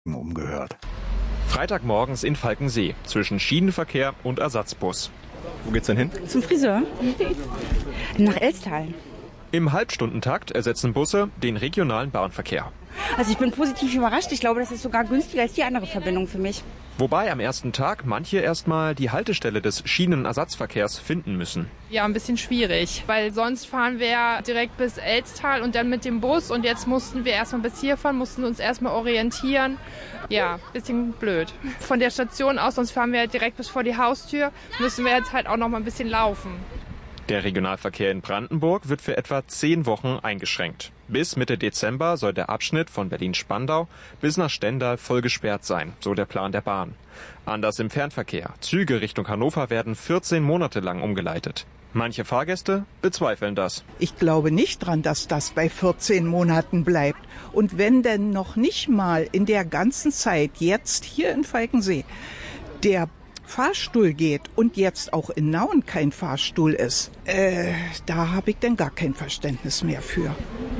umgehört. Freitagmorgens in Falkensee zwischen Schienenverkehr und Ersatzbus. Wo geht's denn hin? Zum Friseur. Nach Elstal. Im Halbstundentakt ersetzen Busse den regionalen Bahnverkehr. Also ich bin positiv überrascht. Ich glaube, das ist sogar günstiger als die andere Verbindung für mich. Wobei am ersten Tag manche erstmal die Haltestelle des Schienenersatzverkehrs finden müssen. Ja, ein bisschen schwierig, weil sonst fahren wir ja direkt bis Elstal und dann mit dem Bus und jetzt mussten wir erstmal bis hier fahren, mussten uns erstmal orientieren. Ja, bisschen blöd. Von der Station aus, sonst fahren wir direkt bis vor die Haustür, müssen wir jetzt halt auch noch mal ein bisschen laufen. Der Regionalverkehr in Brandenburg wird für etwa 10 Wochen eingeschränkt. Bis Mitte Dezember soll der Abschnitt von Berlin-Spandau bis nach Stendal voll gesperrt sein, so der Plan der Bahn. Anders im Fernverkehr. Züge Richtung Hannover werden 14 Monate lang umgeleitet. Manche Fahrgäste bezweifeln das. Ich glaube nicht dran, dass das bei 14 Monaten bleibt. Und wenn denn noch nicht mal in der ganzen Zeit jetzt hier in Falkensee der Fahrstuhl geht und jetzt auch in Nauen kein Fahrstuhl ist, da habe ich dann gar kein Verständnis mehr für.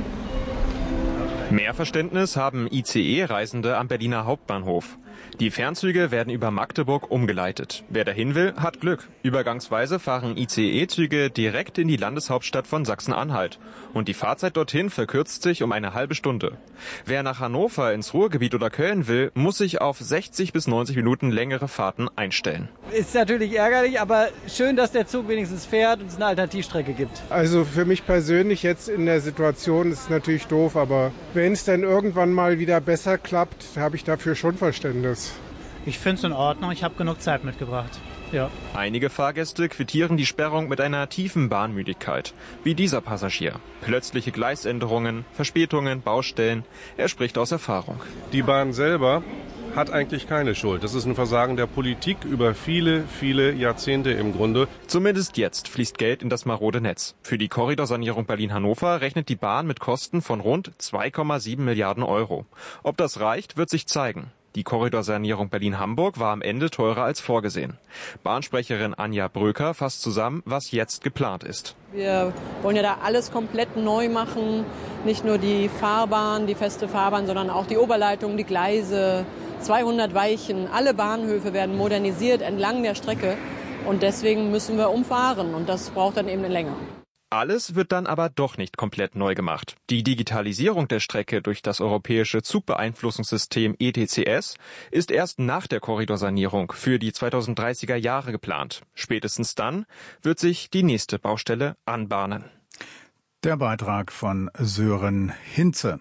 Mehr Verständnis haben ICE-Reisende am Berliner Hauptbahnhof. Die Fernzüge werden über Magdeburg umgeleitet. Wer dahin will, hat Glück. Übergangsweise fahren ICE-Züge direkt in die Landeshauptstadt von Sachsen-Anhalt. Und die Fahrzeit dorthin verkürzt sich um eine halbe Stunde. Wer nach Hannover, ins Ruhrgebiet oder Köln will, muss sich auf 60 bis 90 Minuten längere Fahrten einstellen. Ist natürlich ärgerlich, aber schön, dass der Zug wenigstens fährt und es eine Alternativstrecke gibt. Also für mich persönlich jetzt in der Situation ist es natürlich doof, aber wenn es dann irgendwann mal wieder besser klappt, habe ich dafür schon Verständnis. Ich finde es in Ordnung, ich habe genug Zeit mitgebracht. Ja. Einige Fahrgäste quittieren die Sperrung mit einer tiefen Bahnmüdigkeit, wie dieser Passagier. Plötzliche Gleisänderungen, Verspätungen, Baustellen. Er spricht aus Erfahrung. Die Bahn selber hat eigentlich keine Schuld. Das ist ein Versagen der Politik über viele, viele Jahrzehnte im Grunde. Zumindest jetzt fließt Geld in das marode Netz. Für die Korridorsanierung Berlin-Hannover rechnet die Bahn mit Kosten von rund 2,7 Milliarden Euro. Ob das reicht, wird sich zeigen. Die Korridorsanierung Berlin-Hamburg war am Ende teurer als vorgesehen. Bahnsprecherin Anja Bröker fasst zusammen, was jetzt geplant ist. Wir wollen ja da alles komplett neu machen. Nicht nur die Fahrbahn, die feste Fahrbahn, sondern auch die Oberleitung, die Gleise, 200 Weichen. Alle Bahnhöfe werden modernisiert entlang der Strecke. Und deswegen müssen wir umfahren. Und das braucht dann eben eine Länge. Alles wird dann aber doch nicht komplett neu gemacht. Die Digitalisierung der Strecke durch das europäische Zugbeeinflussungssystem ETCS ist erst nach der Korridorsanierung für die 2030er Jahre geplant. Spätestens dann wird sich die nächste Baustelle anbahnen. Der Beitrag von Sören Hinze.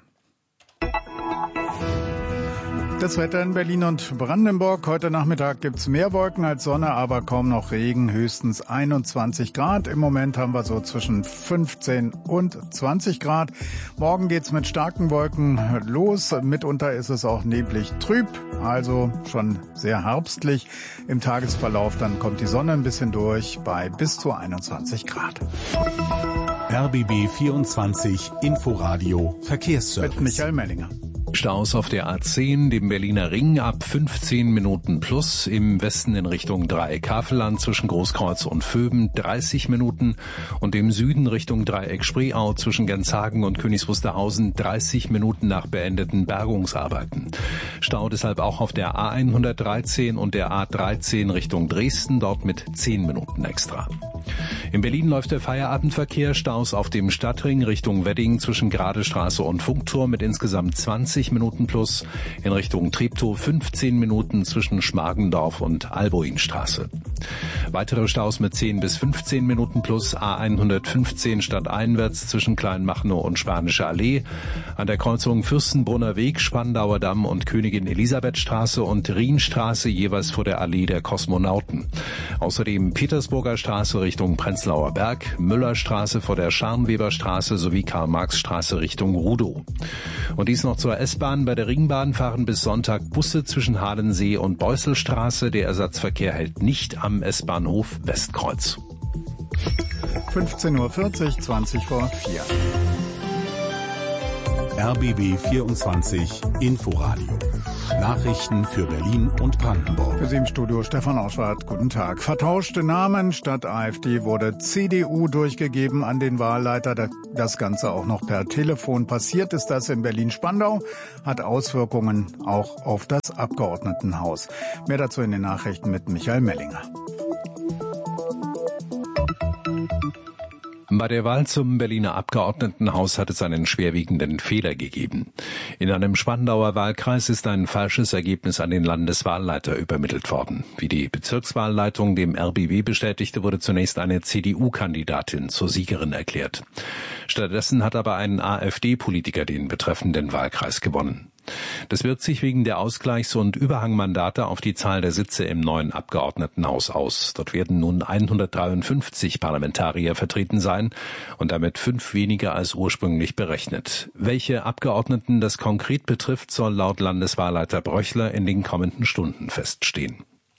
Das Wetter in Berlin und Brandenburg. Heute Nachmittag gibt's mehr Wolken als Sonne, aber kaum noch Regen, höchstens 21 Grad. Im Moment haben wir so zwischen 15 und 20 Grad. Morgen geht's mit starken Wolken los. Mitunter ist es auch neblig trüb, also schon sehr herbstlich. Im Tagesverlauf dann kommt die Sonne ein bisschen durch bei bis zu 21 Grad. RBB 24 Inforadio Verkehrsservice. Mit Michael Mellinger. Staus auf der A10, dem Berliner Ring, ab 15 Minuten plus. Im Westen in Richtung Dreieck Havelland zwischen Großkreuz und Vöben 30 Minuten. Und im Süden Richtung Dreieck Spreeau zwischen Genshagen und Königs Wusterhausen 30 Minuten nach beendeten Bergungsarbeiten. Stau deshalb auch auf der A113 und der A13 Richtung Dresden, dort mit 10 Minuten extra. In Berlin läuft der Feierabendverkehr, Staus auf dem Stadtring Richtung Wedding zwischen Gradestraße und Funkturm mit insgesamt 20 Minuten plus. In Richtung Treptow 15 Minuten zwischen Schmargendorf und Alboinstraße. Weitere Staus mit 10 bis 15 Minuten plus. A115 stadteinwärts zwischen Kleinmachnow und Spanische Allee. An der Kreuzung Fürstenbrunner Weg, Spandauer Damm und Königin Elisabethstraße und Rienstraße jeweils vor der Allee der Kosmonauten. Außerdem Petersburger Straße Richtung Prenzlauer Berg, Müllerstraße vor der Scharnweberstraße sowie Karl-Marx-Straße Richtung Rudow. Und dies noch zur S-Bahn. Bei der Ringbahn fahren bis Sonntag Busse zwischen Halensee und Beusselstraße. Der Ersatzverkehr hält nicht am S-Bahnhof Westkreuz. 15:40 Uhr, 20 vor 4. RBB 24 Inforadio. Nachrichten für Berlin und Brandenburg. Für Sie im Studio Stefan Auschwart. Guten Tag. Vertauschte Namen statt AfD wurde CDU durchgegeben an den Wahlleiter. Das Ganze auch noch per Telefon. Passiert ist das in Berlin-Spandau, hat Auswirkungen auch auf das Abgeordnetenhaus. Mehr dazu in den Nachrichten mit Michael Mellinger. Bei der Wahl zum Berliner Abgeordnetenhaus hat es einen schwerwiegenden Fehler gegeben. In einem Spandauer Wahlkreis ist ein falsches Ergebnis an den Landeswahlleiter übermittelt worden. Wie die Bezirkswahlleitung dem RBB bestätigte, wurde zunächst eine CDU-Kandidatin zur Siegerin erklärt. Stattdessen hat aber ein AfD-Politiker den betreffenden Wahlkreis gewonnen. Das wirkt sich wegen der Ausgleichs- und Überhangmandate auf die Zahl der Sitze im neuen Abgeordnetenhaus aus. Dort werden nun 153 Parlamentarier vertreten sein und damit 5 weniger als ursprünglich berechnet. Welche Abgeordneten das konkret betrifft, soll laut Landeswahlleiter Bröchler in den kommenden Stunden feststehen.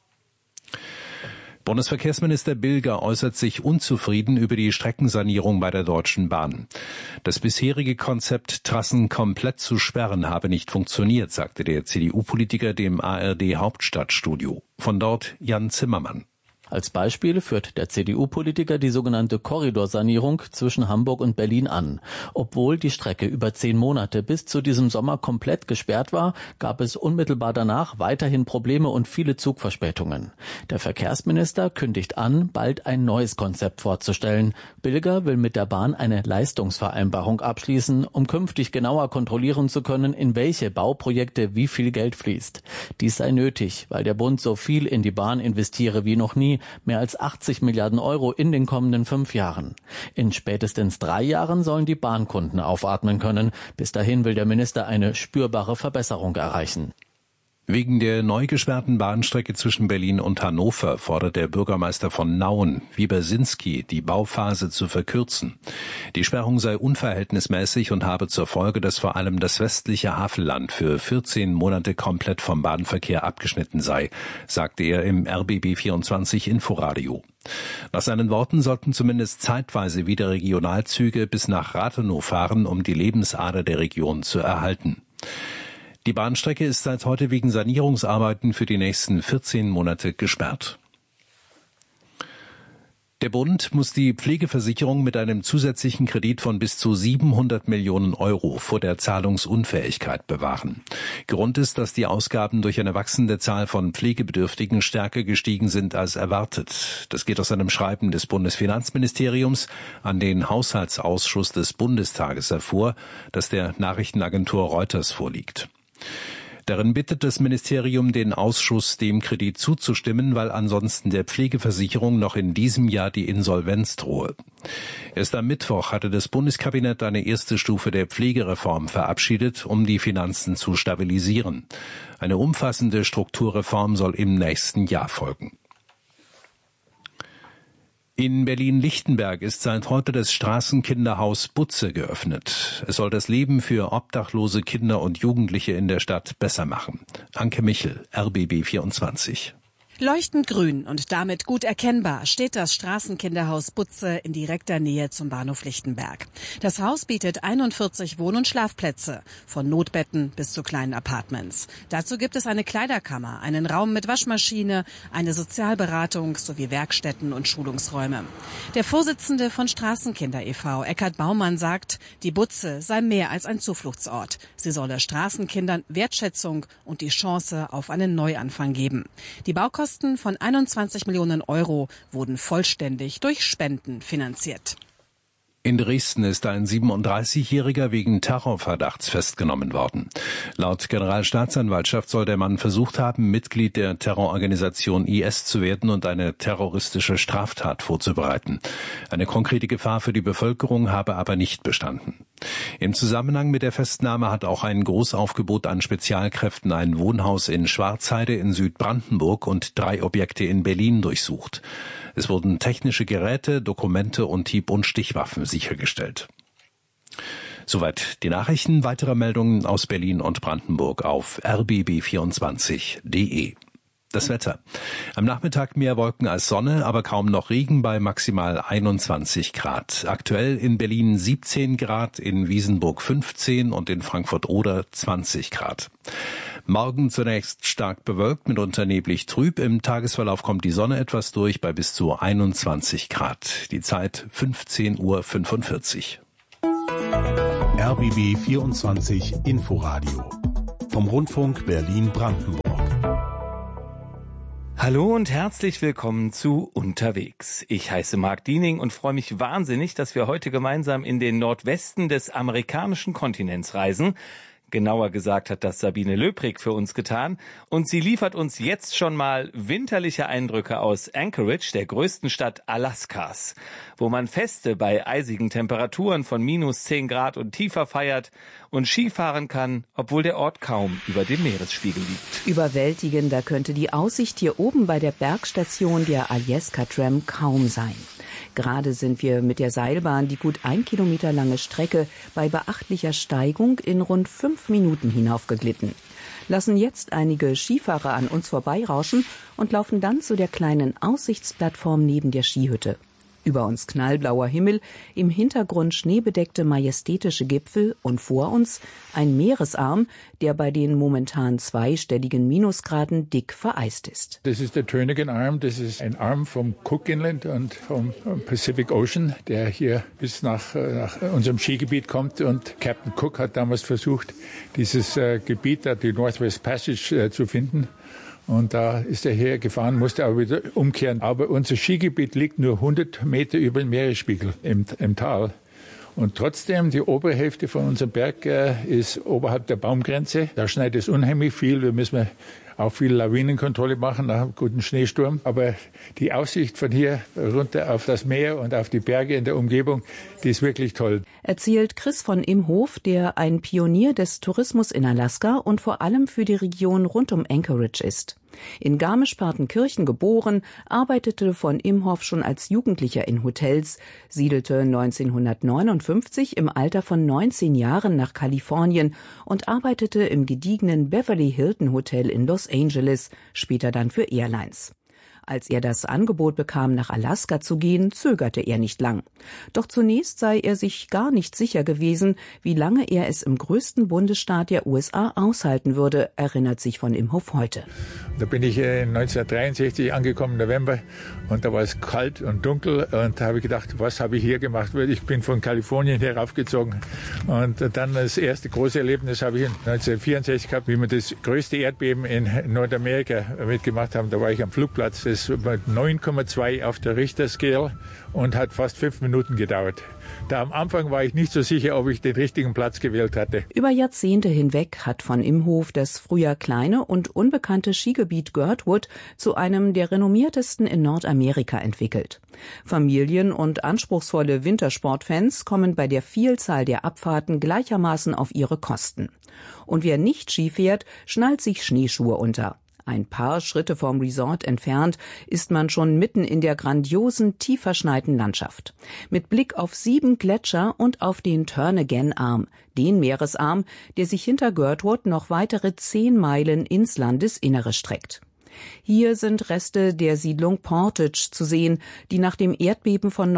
Bundesverkehrsminister Bilger äußert sich unzufrieden über die Streckensanierung bei der Deutschen Bahn. Das bisherige Konzept, Trassen komplett zu sperren, habe nicht funktioniert, sagte der CDU-Politiker dem ARD-Hauptstadtstudio. Von dort Jan Zimmermann. Als Beispiel führt der CDU-Politiker die sogenannte Korridorsanierung zwischen Hamburg und Berlin an. Obwohl die Strecke über 10 Monate bis zu diesem Sommer komplett gesperrt war, gab es unmittelbar danach weiterhin Probleme und viele Zugverspätungen. Der Verkehrsminister kündigt an, bald ein neues Konzept vorzustellen. Bilger will mit der Bahn eine Leistungsvereinbarung abschließen, um künftig genauer kontrollieren zu können, in welche Bauprojekte wie viel Geld fließt. Dies sei nötig, weil der Bund so viel in die Bahn investiere wie noch nie, mehr als 80 Milliarden Euro in den kommenden 5 Jahren. In spätestens 3 Jahren sollen die Bahnkunden aufatmen können. Bis dahin will der Minister eine spürbare Verbesserung erreichen. Wegen der neu gesperrten Bahnstrecke zwischen Berlin und Hannover fordert der Bürgermeister von Nauen, Wiebersinski, die Bauphase zu verkürzen. Die Sperrung sei unverhältnismäßig und habe zur Folge, dass vor allem das westliche Havelland für 14 Monate komplett vom Bahnverkehr abgeschnitten sei, sagte er im RBB 24 Inforadio. Nach seinen Worten sollten zumindest zeitweise wieder Regionalzüge bis nach Rathenow fahren, um die Lebensader der Region zu erhalten. Die Bahnstrecke ist seit heute wegen Sanierungsarbeiten für die nächsten 14 Monate gesperrt. Der Bund muss die Pflegeversicherung mit einem zusätzlichen Kredit von bis zu 700 Millionen Euro vor der Zahlungsunfähigkeit bewahren. Grund ist, dass die Ausgaben durch eine wachsende Zahl von Pflegebedürftigen stärker gestiegen sind als erwartet. Das geht aus einem Schreiben des Bundesfinanzministeriums an den Haushaltsausschuss des Bundestages hervor, das der Nachrichtenagentur Reuters vorliegt. Darin bittet das Ministerium den Ausschuss, dem Kredit zuzustimmen, weil ansonsten der Pflegeversicherung noch in diesem Jahr die Insolvenz drohe. Erst am Mittwoch hatte das Bundeskabinett eine erste Stufe der Pflegereform verabschiedet, um die Finanzen zu stabilisieren. Eine umfassende Strukturreform soll im nächsten Jahr folgen. In Berlin-Lichtenberg ist seit heute das Straßenkinderhaus Butze geöffnet. Es soll das Leben für obdachlose Kinder und Jugendliche in der Stadt besser machen. Anke Michel, RBB 24. Leuchtend grün und damit gut erkennbar steht das Straßenkinderhaus Butze in direkter Nähe zum Bahnhof Lichtenberg. Das Haus bietet 41 Wohn- und Schlafplätze, von Notbetten bis zu kleinen Apartments. Dazu gibt es eine Kleiderkammer, einen Raum mit Waschmaschine, eine Sozialberatung sowie Werkstätten und Schulungsräume. Der Vorsitzende von Straßenkinder e.V., Eckhard Baumann, sagt, die Butze sei mehr als ein Zufluchtsort. Sie solle Straßenkindern Wertschätzung und die Chance auf einen Neuanfang geben. Die Baukosten von 21 Millionen Euro wurden vollständig durch Spenden finanziert. In Dresden ist ein 37-Jähriger wegen Terrorverdachts festgenommen worden. Laut Generalstaatsanwaltschaft soll der Mann versucht haben, Mitglied der Terrororganisation IS zu werden und eine terroristische Straftat vorzubereiten. Eine konkrete Gefahr für die Bevölkerung habe aber nicht bestanden. Im Zusammenhang mit der Festnahme hat auch ein Großaufgebot an Spezialkräften ein Wohnhaus in Schwarzheide in Südbrandenburg und 3 Objekte in Berlin durchsucht. Es wurden technische Geräte, Dokumente und Hieb- und Stichwaffen sichergestellt. Soweit die Nachrichten. Weitere Meldungen aus Berlin und Brandenburg auf rbb24.de. Das Wetter. Am Nachmittag mehr Wolken als Sonne, aber kaum noch Regen bei maximal 21 Grad. Aktuell in Berlin 17 Grad, in Wiesenburg 15 und in Frankfurt-Oder 20 Grad. Morgen zunächst stark bewölkt, mitunter neblig trüb. Im Tagesverlauf kommt die Sonne etwas durch bei bis zu 21 Grad. Die Zeit 15:45 Uhr. RBB 24 Inforadio vom Rundfunk Berlin-Brandenburg. Hallo und herzlich willkommen zu Unterwegs. Ich heiße Marc Diening und freue mich wahnsinnig, dass wir heute gemeinsam in den Nordwesten des amerikanischen Kontinents reisen. Genauer gesagt hat das Sabine Löbrig für uns getan. Und sie liefert uns jetzt schon mal winterliche Eindrücke aus Anchorage, der größten Stadt Alaskas, wo man Feste bei eisigen Temperaturen von -10 Grad und tiefer feiert und Skifahren kann, obwohl der Ort kaum über dem Meeresspiegel liegt. Überwältigender könnte die Aussicht hier oben bei der Bergstation der Alyeska Tram kaum sein. Gerade sind wir mit der Seilbahn die gut 1 Kilometer lange Strecke bei beachtlicher Steigung in rund 5 Minuten hinaufgeglitten. Lassen jetzt einige Skifahrer an uns vorbeirauschen und laufen dann zu der kleinen Aussichtsplattform neben der Skihütte. Über uns knallblauer Himmel, im Hintergrund schneebedeckte majestätische Gipfel und vor uns ein Meeresarm, der bei den momentan 2-stelligen Minusgraden dick vereist ist. Das ist der Turnagain Arm, das ist ein Arm vom Cook Inland und vom Pacific Ocean, der hier bis nach unserem Skigebiet kommt. Und Captain Cook hat damals versucht, dieses Gebiet, die Northwest Passage, zu finden. Und da ist er hergefahren, musste aber wieder umkehren. Aber unser Skigebiet liegt nur 100 Meter über dem Meeresspiegel im Tal. Und trotzdem, die obere Hälfte von unserem Berg ist oberhalb der Baumgrenze. Da schneit es unheimlich viel. Da müssen wir auch viel Lawinenkontrolle machen nach einem guten Schneesturm. Aber die Aussicht von hier runter auf das Meer und auf die Berge in der Umgebung, die ist wirklich toll. Erzählt Chris von Imhof, der ein Pionier des Tourismus in Alaska und vor allem für die Region rund um Anchorage ist. In Garmisch-Partenkirchen geboren, arbeitete von Imhof schon als Jugendlicher in Hotels, siedelte 1959 im Alter von 19 Jahren nach Kalifornien und arbeitete im gediegenen Beverly Hilton Hotel in Los Angeles, später dann für Airlines. Als er das Angebot bekam, nach Alaska zu gehen, zögerte er nicht lang. Doch zunächst sei er sich gar nicht sicher gewesen, wie lange er es im größten Bundesstaat der USA aushalten würde, erinnert sich von Imhof heute. Da bin ich 1963 angekommen, November, und da war es kalt und dunkel und da habe ich gedacht, was habe ich hier gemacht? Ich bin von Kalifornien heraufgezogen und dann das erste große Erlebnis habe ich 1964 gehabt, wie wir das größte Erdbeben in Nordamerika mitgemacht haben. Da war ich am Flugplatz. Das war 9,2 auf der Richter-Scale und hat fast 5 Minuten gedauert. Da am Anfang war ich nicht so sicher, ob ich den richtigen Platz gewählt hatte. Über Jahrzehnte hinweg hat von Imhof das früher kleine und unbekannte Skigebiet Girdwood zu einem der renommiertesten in Nordamerika entwickelt. Familien und anspruchsvolle Wintersportfans kommen bei der Vielzahl der Abfahrten gleichermaßen auf ihre Kosten. Und wer nicht Ski fährt, schnallt sich Schneeschuhe unter. Ein paar Schritte vom Resort entfernt ist man schon mitten in der grandiosen, tief verschneiten Landschaft. Mit Blick auf 7 Gletscher und auf den Turnagain Arm, den Meeresarm, der sich hinter Girdwood noch weitere 10 Meilen ins Landesinnere streckt. Hier sind Reste der Siedlung Portage zu sehen, die nach dem Erdbeben von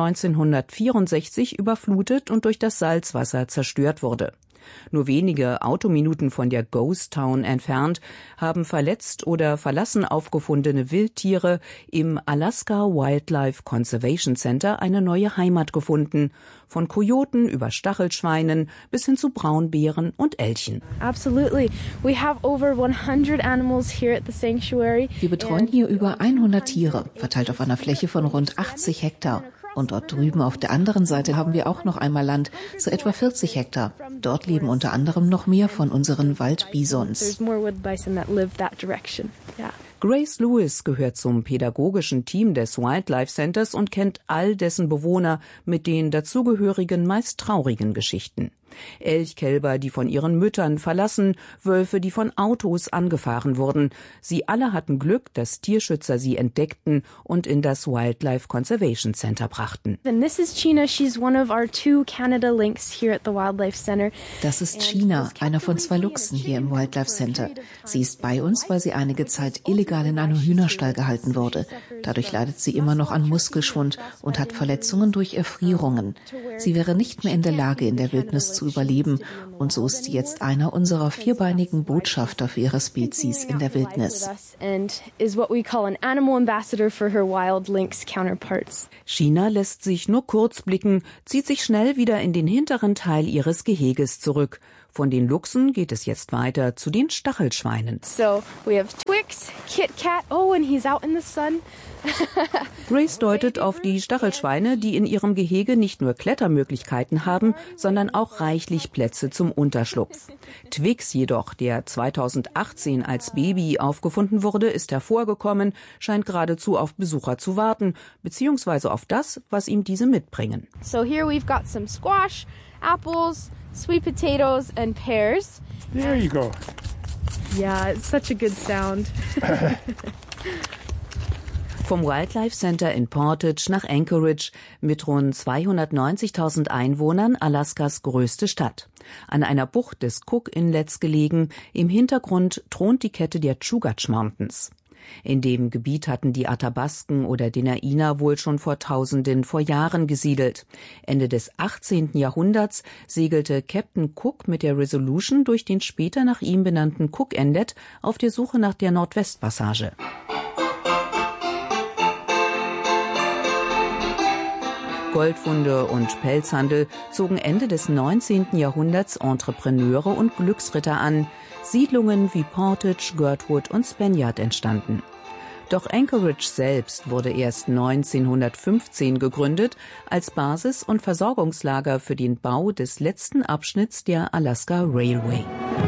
1964 überflutet und durch das Salzwasser zerstört wurde. Nur wenige Autominuten von der Ghost Town entfernt haben verletzt oder verlassen aufgefundene Wildtiere im Alaska Wildlife Conservation Center eine neue Heimat gefunden. Von Kojoten über Stachelschweinen bis hin zu Braunbären und Elchen. Absolutely. We have over 100 animals here at the sanctuary. Wir betreuen hier über 100 Tiere, verteilt auf einer Fläche von rund 80 Hektar. Und dort drüben auf der anderen Seite haben wir auch noch einmal Land, so etwa 40 Hektar. Dort leben unter anderem noch mehr von unseren Waldbisons. Grace Lewis gehört zum pädagogischen Team des Wildlife Centers und kennt all dessen Bewohner mit den dazugehörigen, meist traurigen Geschichten. Elchkälber, die von ihren Müttern verlassen, Wölfe, die von Autos angefahren wurden. Sie alle hatten Glück, dass Tierschützer sie entdeckten und in das Wildlife Conservation Center brachten. This is China. She's one of our 2 Canada lynx here at the Wildlife Center. Das ist China, einer von 2 Luchsen hier im Wildlife Center. Sie ist bei uns, weil sie einige Zeit illegal in einem Hühnerstall gehalten wurde. Dadurch leidet sie immer noch an Muskelschwund und hat Verletzungen durch Erfrierungen. Sie wäre nicht mehr in der Lage, in der Wildnis zu überleben. Und so ist sie jetzt einer unserer 4-beinigen Botschafter für ihre Spezies in der Wildnis. China lässt sich nur kurz blicken, zieht sich schnell wieder in den hinteren Teil ihres Geheges zurück. Von den Luchsen geht es jetzt weiter zu den Stachelschweinen. So, we have Twix, Kit Kat, and he's out in the sun. Grace deutet auf die Stachelschweine, die in ihrem Gehege nicht nur Klettermöglichkeiten haben, sondern auch reichlich Plätze zum Unterschlupf. Twix jedoch, der 2018 als Baby aufgefunden wurde, ist hervorgekommen, scheint geradezu auf Besucher zu warten, beziehungsweise auf das, was ihm diese mitbringen. So here we've got some squash, apples, sweet potatoes and pears. There you go. Yeah, it's such a good sound. Vom Wildlife Center in Portage nach Anchorage, mit rund 290.000 Einwohnern Alaskas größte Stadt. An einer Bucht des Cook Inlets gelegen, im Hintergrund thront die Kette der Chugach Mountains. In dem Gebiet hatten die Athabasken oder Dena'ina wohl schon vor Tausenden vor Jahren gesiedelt. Ende des 18. Jahrhunderts segelte Captain Cook mit der Resolution durch den später nach ihm benannten Cook Inlet auf der Suche nach der Nordwestpassage. Goldfunde und Pelzhandel zogen Ende des 19. Jahrhunderts Entrepreneure und Glücksritter an. Siedlungen wie Portage, Girdwood und Spaniard entstanden. Doch Anchorage selbst wurde erst 1915 gegründet als Basis und Versorgungslager für den Bau des letzten Abschnitts der Alaska Railway.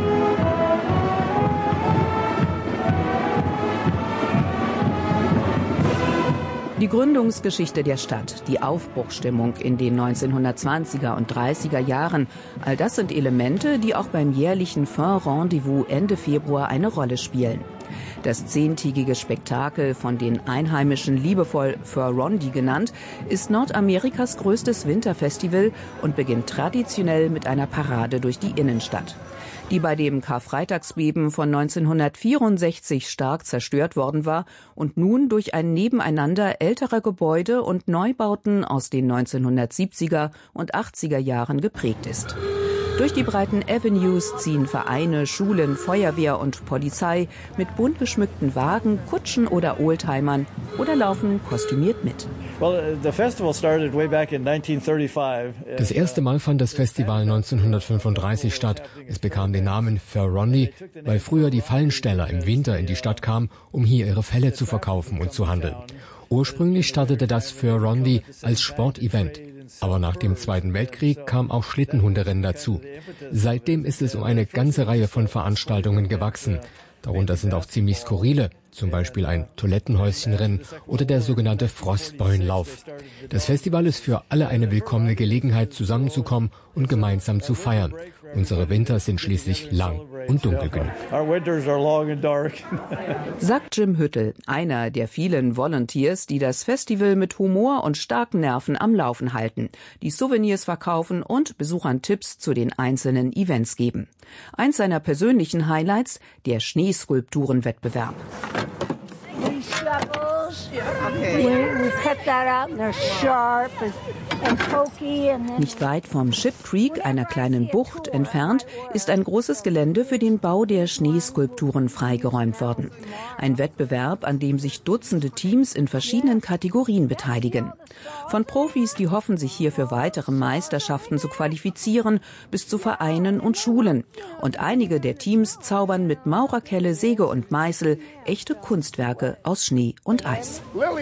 Die Gründungsgeschichte der Stadt, die Aufbruchsstimmung in den 1920er und 30er Jahren, all das sind Elemente, die auch beim jährlichen Fur-Rendezvous Ende Februar eine Rolle spielen. Das 10-tägige Spektakel, von den Einheimischen liebevoll Fur-Rondi genannt, ist Nordamerikas größtes Winterfestival und beginnt traditionell mit einer Parade durch die Innenstadt, die bei dem Karfreitagsbeben von 1964 stark zerstört worden war und nun durch ein Nebeneinander älterer Gebäude und Neubauten aus den 1970er und 80er Jahren geprägt ist. Durch die breiten Avenues ziehen Vereine, Schulen, Feuerwehr und Polizei mit bunt geschmückten Wagen, Kutschen oder Oldtimern oder laufen kostümiert mit. Das erste Mal fand das Festival 1935 statt. Es bekam den Namen Fur-Rondi, weil früher die Fallensteller im Winter in die Stadt kamen, um hier ihre Felle zu verkaufen und zu handeln. Ursprünglich startete das Fur-Rondi als Sportevent. Aber nach dem Zweiten Weltkrieg kam auch Schlittenhunderennen dazu. Seitdem ist es um eine ganze Reihe von Veranstaltungen gewachsen. Darunter sind auch ziemlich skurrile, zum Beispiel ein Toilettenhäuschenrennen oder der sogenannte Frostbeulenlauf. Das Festival ist für alle eine willkommene Gelegenheit, zusammenzukommen und gemeinsam zu feiern. Unsere Winter sind schließlich lang und dunkel genug. Sagt Jim Hüttel, einer der vielen Volunteers, die das Festival mit Humor und starken Nerven am Laufen halten, die Souvenirs verkaufen und Besuchern Tipps zu den einzelnen Events geben. Eins seiner persönlichen Highlights, der Schneeskulpturenwettbewerb. Nicht weit vom Ship Creek, einer kleinen Bucht, entfernt, ist ein großes Gelände für den Bau der Schneeskulpturen freigeräumt worden. Ein Wettbewerb, an dem sich Dutzende Teams in verschiedenen Kategorien beteiligen. Von Profis, die hoffen, sich hier für weitere Meisterschaften zu qualifizieren, bis zu Vereinen und Schulen. Und einige der Teams zaubern mit Maurerkelle, Säge und Meißel echte Kunstwerke aus aus Schnee und Eis.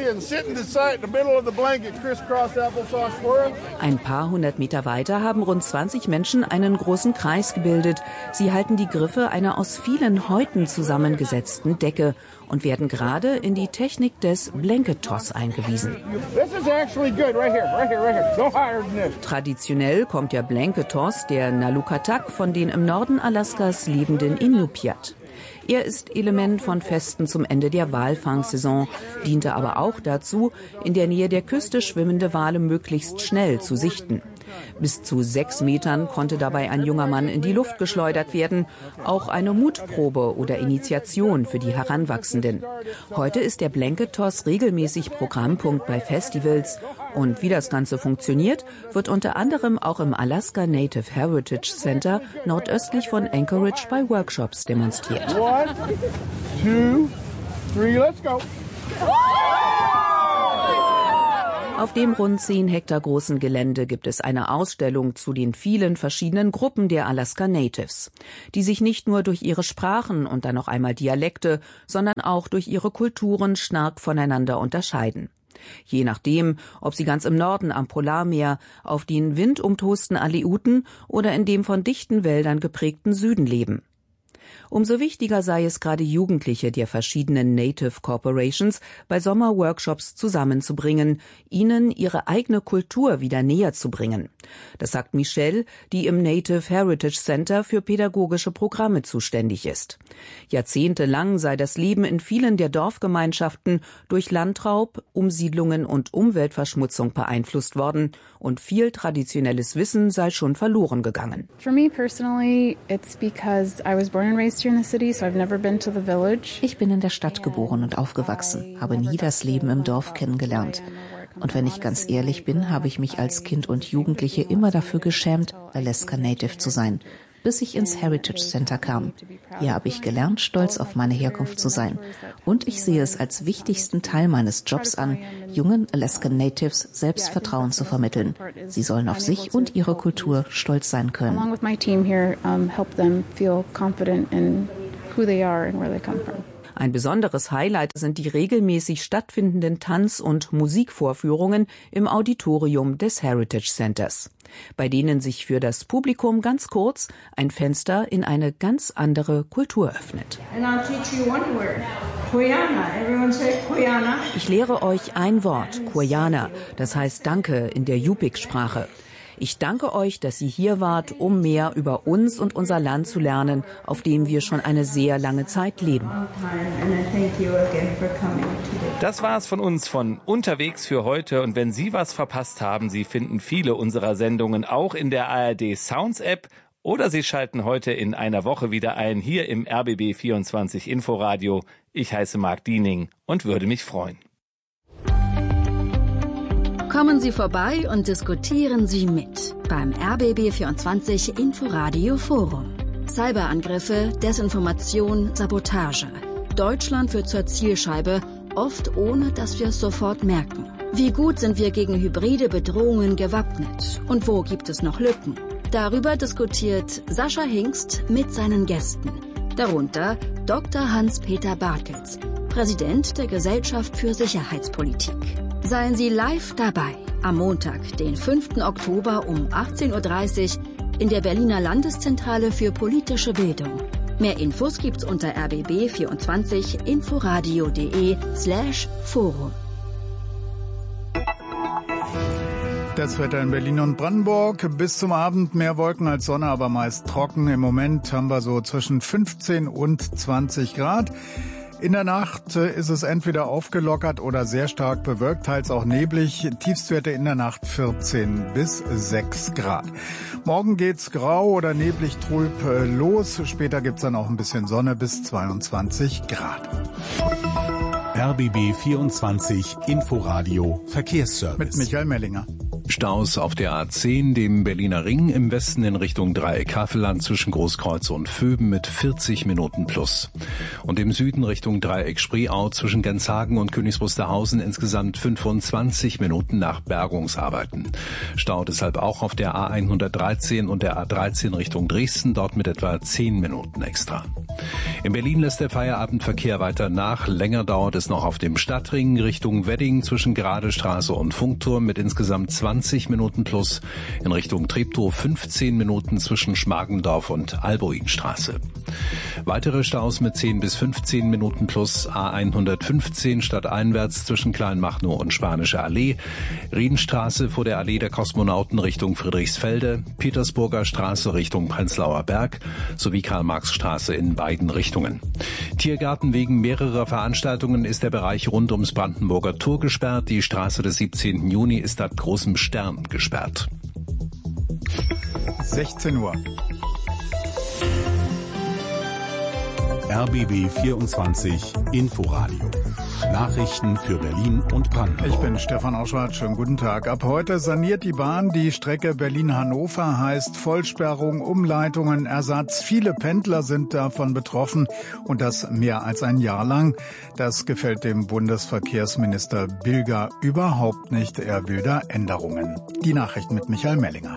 Ein paar hundert Meter weiter haben rund 20 Menschen einen großen Kreis gebildet. Sie halten die Griffe einer aus vielen Häuten zusammengesetzten Decke und werden gerade in die Technik des Blanket Toss eingewiesen. Traditionell kommt der Blanket Toss der Nalukatak von den im Norden Alaskas lebenden Inupiat. Er ist Element von Festen zum Ende der Walfangsaison, diente aber auch dazu, in der Nähe der Küste schwimmende Wale möglichst schnell zu sichten. Bis zu 6 Metern konnte dabei ein junger Mann in die Luft geschleudert werden, auch eine Mutprobe oder Initiation für die Heranwachsenden. Heute ist der Blanket Toss regelmäßig Programmpunkt bei Festivals. Und wie das Ganze funktioniert, wird unter anderem auch im Alaska Native Heritage Center nordöstlich von Anchorage bei Workshops demonstriert. 1, 2, 3, let's go! Auf dem rund 10 Hektar großen Gelände gibt es eine Ausstellung zu den vielen verschiedenen Gruppen der Alaska Natives, die sich nicht nur durch ihre Sprachen und dann noch einmal Dialekte, sondern auch durch ihre Kulturen stark voneinander unterscheiden. Je nachdem, ob sie ganz im Norden am Polarmeer, auf den windumtosten Aleuten oder in dem von dichten Wäldern geprägten Süden leben. Umso wichtiger sei es, gerade Jugendliche der verschiedenen Native Corporations bei Sommerworkshops zusammenzubringen, ihnen ihre eigene Kultur wieder näher zu bringen. Das sagt Michelle, die im Native Heritage Center für pädagogische Programme zuständig ist. Jahrzehntelang sei das Leben in vielen der Dorfgemeinschaften durch Landraub, Umsiedlungen und Umweltverschmutzung beeinflusst worden und viel traditionelles Wissen sei schon verloren gegangen. For me personally, it's because I was born and raised here in the city, so I've never been to the village. Ich bin in der Stadt geboren und aufgewachsen, habe nie das Leben im Dorf kennengelernt. Und wenn ich ganz ehrlich bin, habe ich mich als Kind und Jugendliche immer dafür geschämt, Alaska Native zu sein, bis ich ins Heritage Center kam. Hier habe ich gelernt, stolz auf meine Herkunft zu sein. Und ich sehe es als wichtigsten Teil meines Jobs an, jungen Alaska Natives Selbstvertrauen zu vermitteln. Sie sollen auf sich und ihre Kultur stolz sein können. Along with my team here, help them feel confident in who they are and where they come from. Ein besonderes Highlight sind die regelmäßig stattfindenden Tanz- und Musikvorführungen im Auditorium des Heritage Centers, bei denen sich für das Publikum ganz kurz ein Fenster in eine ganz andere Kultur öffnet. Ich lehre euch ein Wort, Koyana, das heißt Danke in der Yupik-Sprache. Ich danke euch, dass ihr hier wart, um mehr über uns und unser Land zu lernen, auf dem wir schon eine sehr lange Zeit leben. Das war es von uns von Unterwegs für heute. Und wenn Sie was verpasst haben, Sie finden viele unserer Sendungen auch in der ARD Sounds App. Oder Sie schalten heute in einer Woche wieder ein, hier im RBB 24 Inforadio. Ich heiße Marc Diening und würde mich freuen. Kommen Sie vorbei und diskutieren Sie mit beim RBB24 Inforadio Forum. Cyberangriffe, Desinformation, Sabotage. Deutschland wird zur Zielscheibe, oft ohne, dass wir es sofort merken. Wie gut sind wir gegen hybride Bedrohungen gewappnet? Und wo gibt es noch Lücken? Darüber diskutiert Sascha Hingst mit seinen Gästen. Darunter Dr. Hans-Peter Bartels, Präsident der Gesellschaft für Sicherheitspolitik. Seien Sie live dabei am Montag, den 5. Oktober um 18:30 Uhr in der Berliner Landeszentrale für politische Bildung. Mehr Infos gibt's unter rbb24inforadio.de/forum. Das Wetter in Berlin und Brandenburg. Bis zum Abend mehr Wolken als Sonne, aber meist trocken. Im Moment haben wir so zwischen 15 und 20 Grad. In der Nacht ist es entweder aufgelockert oder sehr stark bewölkt, teils auch neblig. Tiefstwerte in der Nacht 14 bis 6 Grad. Morgen geht's grau oder neblig trüb los. Später gibt's dann auch ein bisschen Sonne bis 22 Grad. RBB 24 Inforadio Verkehrsservice. Mit Michael Mellinger. Staus auf der A10, dem Berliner Ring, im Westen in Richtung Dreieck-Kafelland zwischen Großkreuz und Vöben mit 40 Minuten plus. Und im Süden Richtung Dreieck-Spreeau zwischen Genshagen und Königs Wusterhausen insgesamt 25 Minuten nach Bergungsarbeiten. Stau deshalb auch auf der A113 und der A13 Richtung Dresden, dort mit etwa 10 Minuten extra. In Berlin lässt der Feierabendverkehr weiter nach. Länger dauert es noch auf dem Stadtring Richtung Wedding zwischen Geradestraße und Funkturm mit insgesamt 20 Minuten plus. In Richtung Treptow 15 Minuten zwischen Schmargendorf und Alboinstraße. Weitere Staus mit 10 bis 15 Minuten plus. A115 stadteinwärts zwischen Kleinmachnow und Spanische Allee. Riedenstraße vor der Allee der Kosmonauten Richtung Friedrichsfelde. Petersburger Straße Richtung Prenzlauer Berg sowie Karl-Marx-Straße in beiden Richtungen. Tiergarten: wegen mehrerer Veranstaltungen ist der Bereich rund ums Brandenburger Tor gesperrt. Die Straße des 17. Juni ist ab Großem Stern gesperrt. 16 Uhr. RBB 24 Inforadio. Nachrichten für Berlin und Brandenburg. Ich bin Stefan Auschwart. Schönen guten Tag. Ab heute saniert die Bahn die Strecke Berlin-Hannover, heißt Vollsperrung, Umleitungen, Ersatz. Viele Pendler sind davon betroffen und das mehr als ein Jahr lang. Das gefällt dem Bundesverkehrsminister Bilger überhaupt nicht. Er will da Änderungen. Die Nachrichten mit Michael Mellinger.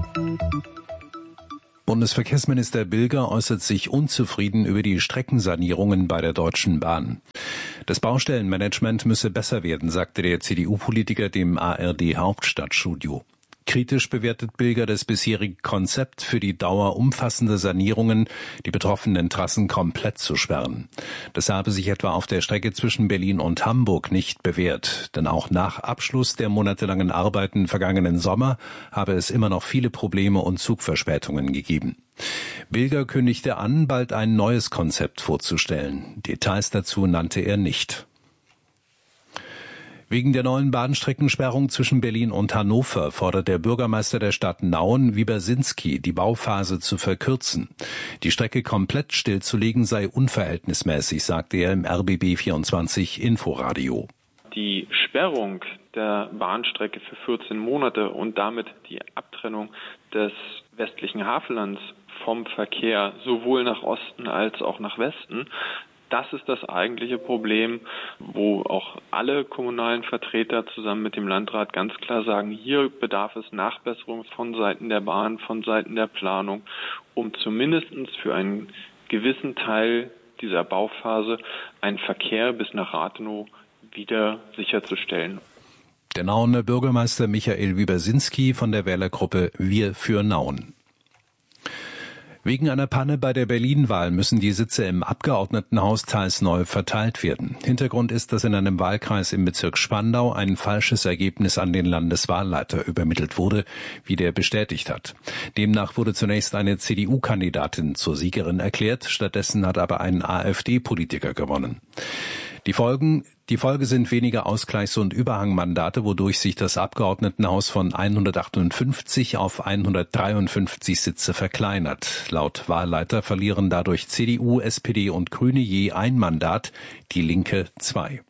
Bundesverkehrsminister Bilger äußert sich unzufrieden über die Streckensanierungen bei der Deutschen Bahn. Das Baustellenmanagement müsse besser werden, sagte der CDU-Politiker dem ARD-Hauptstadtstudio. Kritisch bewertet Bilger das bisherige Konzept, für die Dauer umfassende Sanierungen die betroffenen Trassen komplett zu sperren. Das habe sich etwa auf der Strecke zwischen Berlin und Hamburg nicht bewährt, denn auch nach Abschluss der monatelangen Arbeiten vergangenen Sommer habe es immer noch viele Probleme und Zugverspätungen gegeben. Bilger kündigte an, bald ein neues Konzept vorzustellen. Details dazu nannte er nicht. Wegen der neuen Bahnstreckensperrung zwischen Berlin und Hannover fordert der Bürgermeister der Stadt Nauen, Wiebersinski, die Bauphase zu verkürzen. Die Strecke komplett stillzulegen sei unverhältnismäßig, sagte er im RBB 24 Inforadio. Die Sperrung der Bahnstrecke für 14 Monate und damit die Abtrennung des westlichen Hafenlands vom Verkehr sowohl nach Osten als auch nach Westen, das ist das eigentliche Problem, wo auch alle kommunalen Vertreter zusammen mit dem Landrat ganz klar sagen, hier bedarf es Nachbesserung von Seiten der Bahn, von Seiten der Planung, um zumindest für einen gewissen Teil dieser Bauphase einen Verkehr bis nach Rathenow wieder sicherzustellen. Der Nauener Bürgermeister Michael Wiebersinski von der Wählergruppe Wir für Nauen. Wegen einer Panne bei der Berlin-Wahl müssen die Sitze im Abgeordnetenhaus teils neu verteilt werden. Hintergrund ist, dass in einem Wahlkreis im Bezirk Spandau ein falsches Ergebnis an den Landeswahlleiter übermittelt wurde, wie der bestätigt hat. Demnach wurde zunächst eine CDU-Kandidatin zur Siegerin erklärt, stattdessen hat aber ein AfD-Politiker gewonnen. Die Folge sind weniger Ausgleichs- und Überhangmandate, wodurch sich das Abgeordnetenhaus von 158 auf 153 Sitze verkleinert. Laut Wahlleiter verlieren dadurch CDU, SPD und Grüne je ein Mandat, die Linke 2.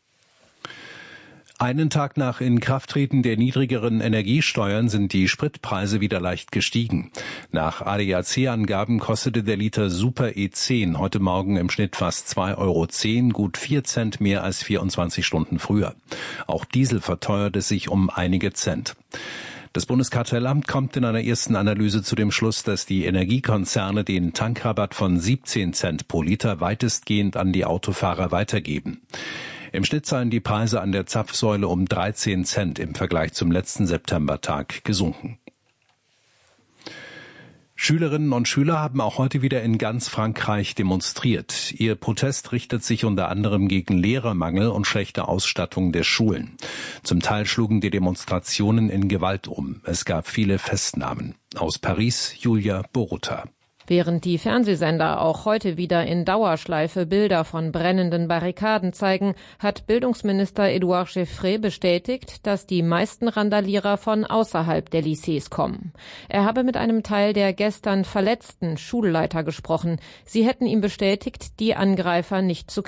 Einen Tag nach Inkrafttreten der niedrigeren Energiesteuern sind die Spritpreise wieder leicht gestiegen. Nach ADAC-Angaben kostete der Liter Super E10 heute Morgen im Schnitt fast 2,10 €, gut 4 Cent mehr als 24 Stunden früher. Auch Diesel verteuerte sich um einige Cent. Das Bundeskartellamt kommt in einer ersten Analyse zu dem Schluss, dass die Energiekonzerne den Tankrabatt von 17 Cent pro Liter weitestgehend an die Autofahrer weitergeben. Im Schnitt seien die Preise an der Zapfsäule um 13 Cent im Vergleich zum letzten Septembertag gesunken. Schülerinnen und Schüler haben auch heute wieder in ganz Frankreich demonstriert. Ihr Protest richtet sich unter anderem gegen Lehrermangel und schlechte Ausstattung der Schulen. Zum Teil schlugen die Demonstrationen in Gewalt um. Es gab viele Festnahmen. Aus Paris, Julia Boruta. Während die Fernsehsender auch heute wieder in Dauerschleife Bilder von brennenden Barrikaden zeigen, hat Bildungsminister Edouard Geoffrey bestätigt, dass die meisten Randalierer von außerhalb der Lycées kommen. Er habe mit einem Teil der gestern verletzten Schulleiter gesprochen. Sie hätten ihm bestätigt, die Angreifer nicht zu kennen.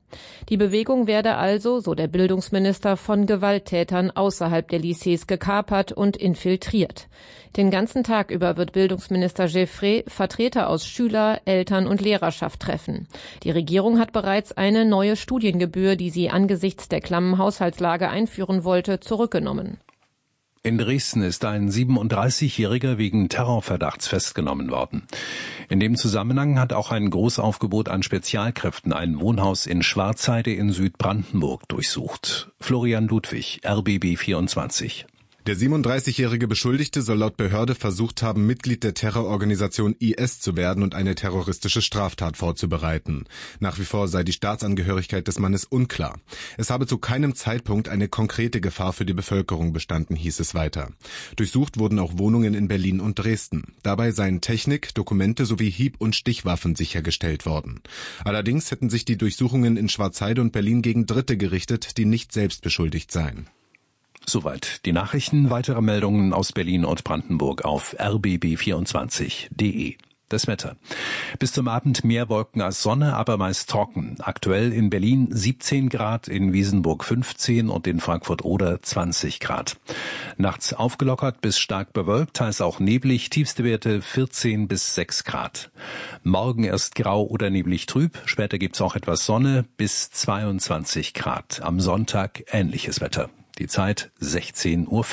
Die Bewegung werde also, so der Bildungsminister, von Gewalttätern außerhalb der Lycées gekapert und infiltriert. Den ganzen Tag über wird Bildungsminister Jeffrey Vertreter aus Schüler, Eltern und Lehrerschaft treffen. Die Regierung hat bereits eine neue Studiengebühr, die sie angesichts der klammen Haushaltslage einführen wollte, zurückgenommen. In Dresden ist ein 37-Jähriger wegen Terrorverdachts festgenommen worden. In dem Zusammenhang hat auch ein Großaufgebot an Spezialkräften ein Wohnhaus in Schwarzheide in Südbrandenburg durchsucht. Florian Ludwig, RBB 24. Der 37-jährige Beschuldigte soll laut Behörde versucht haben, Mitglied der Terrororganisation IS zu werden und eine terroristische Straftat vorzubereiten. Nach wie vor sei die Staatsangehörigkeit des Mannes unklar. Es habe zu keinem Zeitpunkt eine konkrete Gefahr für die Bevölkerung bestanden, hieß es weiter. Durchsucht wurden auch Wohnungen in Berlin und Dresden. Dabei seien Technik, Dokumente sowie Hieb- und Stichwaffen sichergestellt worden. Allerdings hätten sich die Durchsuchungen in Schwarzheide und Berlin gegen Dritte gerichtet, die nicht selbst beschuldigt seien. Soweit die Nachrichten. Weitere Meldungen aus Berlin und Brandenburg auf rbb24.de. Das Wetter. Bis zum Abend mehr Wolken als Sonne, aber meist trocken. Aktuell in Berlin 17 Grad, in Wiesenburg 15 und in Frankfurt-Oder 20 Grad. Nachts aufgelockert bis stark bewölkt, teils auch neblig, tiefste Werte 14 bis 6 Grad. Morgen erst grau oder neblig trüb, später gibt's auch etwas Sonne bis 22 Grad. Am Sonntag ähnliches Wetter. Die Zeit 16:05 Uhr.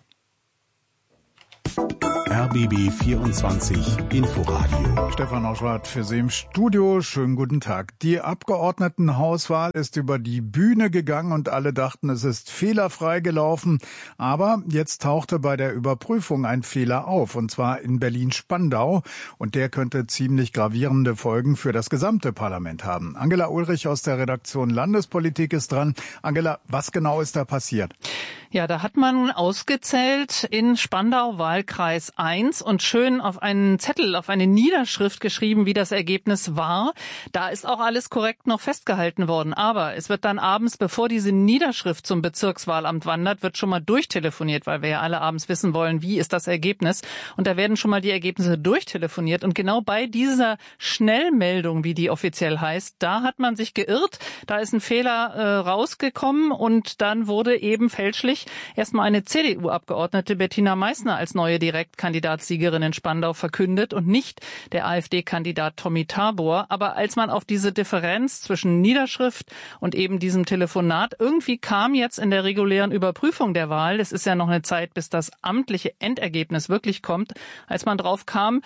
RBB 24 Inforadio. Stefan Oschwart für Sie im Studio. Schönen guten Tag. Die Abgeordnetenhauswahl ist über die Bühne gegangen und alle dachten, es ist fehlerfrei gelaufen. Aber jetzt tauchte bei der Überprüfung ein Fehler auf, und zwar in Berlin-Spandau. Und der könnte ziemlich gravierende Folgen für das gesamte Parlament haben. Angela Ulrich aus der Redaktion Landespolitik ist dran. Angela, was genau ist da passiert? Ja, da hat man ausgezählt in Spandau Wahlkreis 1 und schön auf einen Zettel, auf eine Niederschrift geschrieben, wie das Ergebnis war. Da ist auch alles korrekt noch festgehalten worden. Aber es wird dann abends, bevor diese Niederschrift zum Bezirkswahlamt wandert, wird schon mal durchtelefoniert, weil wir ja alle abends wissen wollen, wie ist das Ergebnis. Und da werden schon mal die Ergebnisse durchtelefoniert. Und genau bei dieser Schnellmeldung, wie die offiziell heißt, da hat man sich geirrt. Da ist ein Fehler rausgekommen und dann wurde eben fälschlich erstmal eine CDU-Abgeordnete Bettina Meissner als neue Direktkandidatssiegerin in Spandau verkündet und nicht der AfD-Kandidat Tommy Tabor. Aber als man auf diese Differenz zwischen Niederschrift und eben diesem Telefonat irgendwie kam jetzt in der regulären Überprüfung der Wahl, es ist ja noch eine Zeit, bis das amtliche Endergebnis wirklich kommt, als man drauf kam,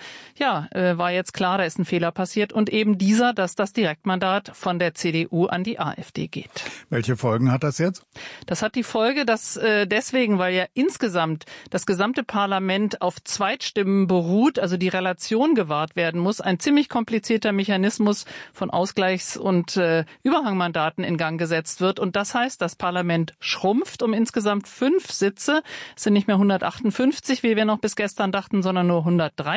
war jetzt klar, da ist ein Fehler passiert und eben dieser, dass das Direktmandat von der CDU an die AfD geht. Welche Folgen hat das jetzt? Das hat die Folge, dass deswegen, weil ja insgesamt das gesamte Parlament auf Zweitstimmen beruht, also die Relation gewahrt werden muss, ein ziemlich komplizierter Mechanismus von Ausgleichs- und Überhangmandaten in Gang gesetzt wird. Und das heißt, das Parlament schrumpft um insgesamt 5 Sitze. Es sind nicht mehr 158, wie wir noch bis gestern dachten, sondern nur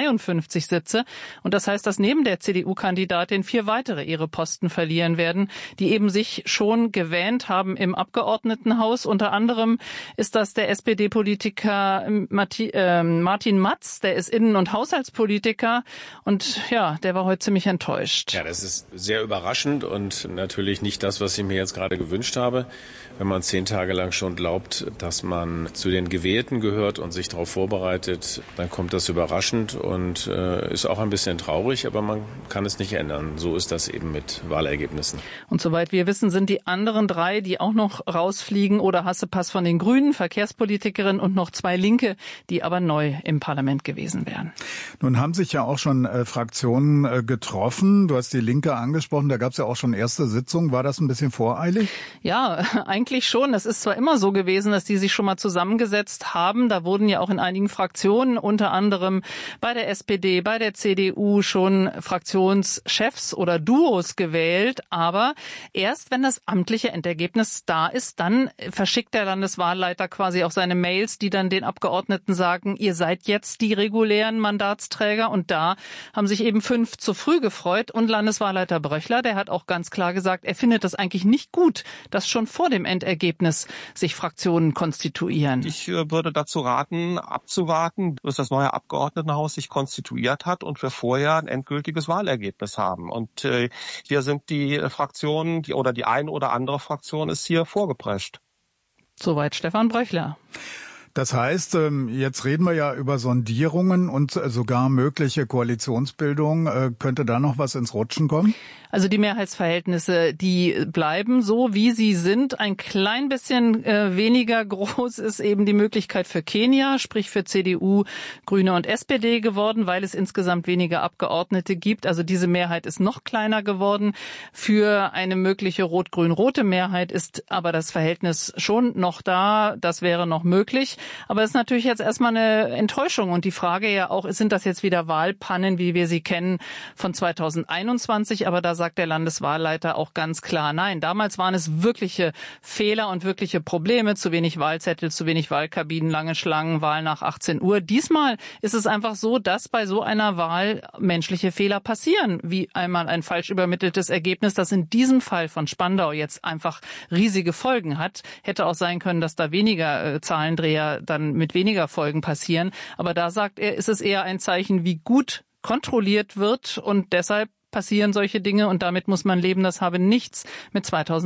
153 Sitze. Und das heißt, dass neben der CDU-Kandidatin 4 weitere ihre Posten verlieren werden, die eben sich schon gewähnt haben im Abgeordnetenhaus. Unter anderem ist das der SPD-Politiker Martin Matz, der ist Innen- und Haushaltspolitiker und der war heute ziemlich enttäuscht. Ja, das ist sehr überraschend und natürlich nicht das, was ich mir jetzt gerade gewünscht habe. Wenn man 10 Tage lang schon glaubt, dass man zu den Gewählten gehört und sich darauf vorbereitet, dann kommt das überraschend und ist auch ein bisschen traurig, aber man kann es nicht ändern. So ist das eben mit Wahlergebnissen. Und soweit wir wissen, sind die anderen 3, die auch noch rausfliegen, oder Hassepass von den Grünen, Verkehrspolitikerin und noch 2 Linke, die aber neu im Parlament gewesen wären. Nun haben sich ja auch schon Fraktionen getroffen. Du hast die Linke angesprochen, da gab es ja auch schon erste Sitzungen. War das ein bisschen voreilig? Ja, eigentlich schon. Es ist zwar immer so gewesen, dass die sich schon mal zusammengesetzt haben. Da wurden ja auch in einigen Fraktionen, unter anderem bei der SPD, bei der CDU schon Fraktionschefs oder Duos gewählt. Aber erst wenn das amtliche Endergebnis da ist, dann verschickt der Landeswahlleiter quasi auch seine Mails, die dann den Abgeordneten sagen, ihr seid jetzt als die regulären Mandatsträger. Und da haben sich eben 5 zu früh gefreut. Und Landeswahlleiter Bröchler, der hat auch ganz klar gesagt, er findet das eigentlich nicht gut, dass schon vor dem Endergebnis sich Fraktionen konstituieren. Ich würde dazu raten, abzuwarten, bis das neue Abgeordnetenhaus sich konstituiert hat und wir vorher ein endgültiges Wahlergebnis haben. Und hier sind die Fraktionen, die eine oder andere Fraktion ist hier vorgeprescht. Soweit Stefan Bröchler. Das heißt, jetzt reden wir ja über Sondierungen und sogar mögliche Koalitionsbildung. Könnte da noch was ins Rutschen kommen? Also die Mehrheitsverhältnisse, die bleiben so, wie sie sind. Ein klein bisschen weniger groß ist eben die Möglichkeit für Kenia, sprich für CDU, Grüne und SPD geworden, weil es insgesamt weniger Abgeordnete gibt. Also diese Mehrheit ist noch kleiner geworden. Für eine mögliche rot-grün-rote Mehrheit ist aber das Verhältnis schon noch da. Das wäre noch möglich. Aber es ist natürlich jetzt erstmal eine Enttäuschung. Und die Frage ja auch, sind das jetzt wieder Wahlpannen, wie wir sie kennen, von 2021? Aber da sagt der Landeswahlleiter auch ganz klar, nein, damals waren es wirkliche Fehler und wirkliche Probleme, zu wenig Wahlzettel, zu wenig Wahlkabinen, lange Schlangen, Wahl nach 18 Uhr. Diesmal ist es einfach so, dass bei so einer Wahl menschliche Fehler passieren, wie einmal ein falsch übermitteltes Ergebnis, das in diesem Fall von Spandau jetzt einfach riesige Folgen hat. Hätte auch sein können, dass da weniger Zahlendreher dann mit weniger Folgen passieren. Aber da sagt er, ist es eher ein Zeichen, wie gut kontrolliert wird und deshalb passieren solche Dinge und damit muss man leben. Das habe nichts mit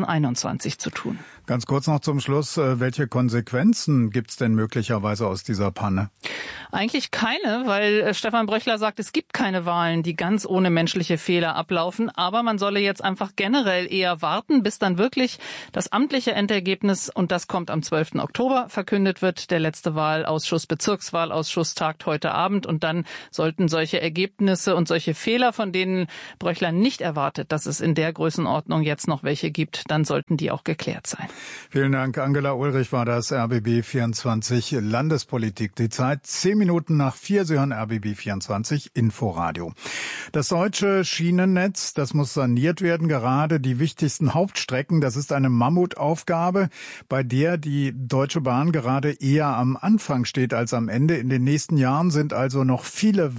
2021 zu tun. Ganz kurz noch zum Schluss. Welche Konsequenzen gibt es denn möglicherweise aus dieser Panne? Eigentlich keine, weil Stefan Bröchler sagt, es gibt keine Wahlen, die ganz ohne menschliche Fehler ablaufen. Aber man solle jetzt einfach generell eher warten, bis dann wirklich das amtliche Endergebnis, und das kommt am 12. Oktober, verkündet wird. Der letzte Wahlausschuss, Bezirkswahlausschuss, tagt heute Abend. Und dann sollten solche Ergebnisse und solche Fehler, von denen Bröchler nicht erwartet, dass es in der Größenordnung jetzt noch welche gibt, dann sollten die auch geklärt sein. Vielen Dank. Angela Ulrich war das, RBB 24 Landespolitik. Die Zeit 10 Minuten nach 4. Sie hören RBB 24 Inforadio. Das deutsche Schienennetz, das muss saniert werden. Gerade die wichtigsten Hauptstrecken, das ist eine Mammutaufgabe, bei der die Deutsche Bahn gerade eher am Anfang steht als am Ende. In den nächsten Jahren sind also noch viele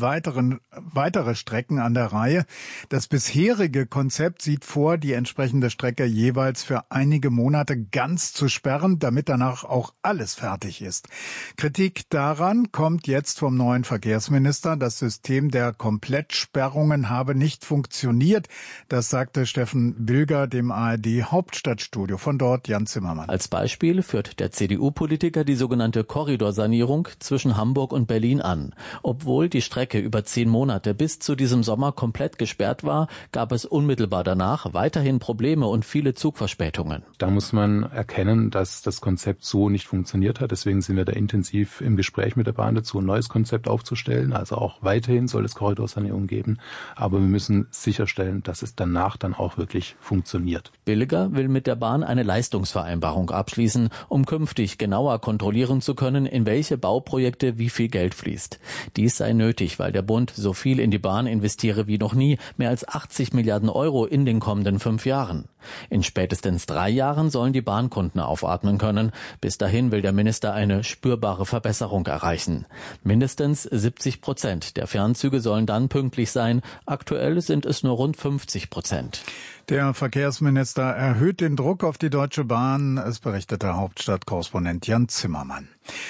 weitere Strecken an der Reihe. Das bisherige Konzept sieht vor, die entsprechende Strecke jeweils für einige Monate ganz zu sperren, damit danach auch alles fertig ist. Kritik daran kommt jetzt vom neuen Verkehrsminister. Das System der Komplettsperrungen habe nicht funktioniert. Das sagte Steffen Wilger dem ARD-Hauptstadtstudio. Von dort Jan Zimmermann. Als Beispiel führt der CDU-Politiker die sogenannte Korridorsanierung zwischen Hamburg und Berlin an. Obwohl die Strecke über 10 Monate bis zu diesem Sommer komplett gesperrt war, gab es unmittelbar danach weiterhin Probleme und viele Zugverspätungen. Da muss man erkennen, dass das Konzept so nicht funktioniert hat. Deswegen sind wir da intensiv im Gespräch mit der Bahn dazu, ein neues Konzept aufzustellen. Also auch weiterhin soll es Korridorsanierung geben. Aber wir müssen sicherstellen, dass es danach dann auch wirklich funktioniert. Billiger will mit der Bahn eine Leistungsvereinbarung abschließen, um künftig genauer kontrollieren zu können, in welche Bauprojekte wie viel Geld fließt. Dies sei nötig, weil der Bund so viel in die Bahn investiere wie noch nie, mehr als 80 Milliarden Euro in den kommenden 5 Jahren. In spätestens 3 Jahren sollen die Bahnkunden aufatmen können. Bis dahin will der Minister eine spürbare Verbesserung erreichen. Mindestens 70% der Fernzüge sollen dann pünktlich sein. Aktuell sind es nur rund 50%. Der Verkehrsminister erhöht den Druck auf die Deutsche Bahn. Es berichtete Hauptstadtkorrespondent Jan Zimmermann.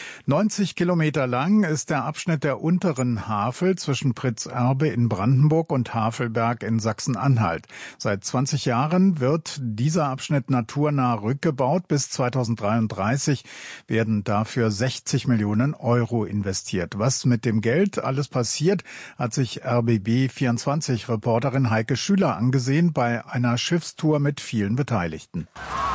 90 Kilometer lang ist der Abschnitt der unteren Havel zwischen Pritzerbe in Brandenburg und Havelberg in Sachsen-Anhalt. Seit 20 Jahren wird dieser Abschnitt naturnah rückgebaut. Bis 2033 werden dafür 60 Millionen Euro investiert. Was mit dem Geld alles passiert, hat sich RBB24-Reporterin Heike Schüler angesehen bei einer Schiffstour mit vielen Beteiligten.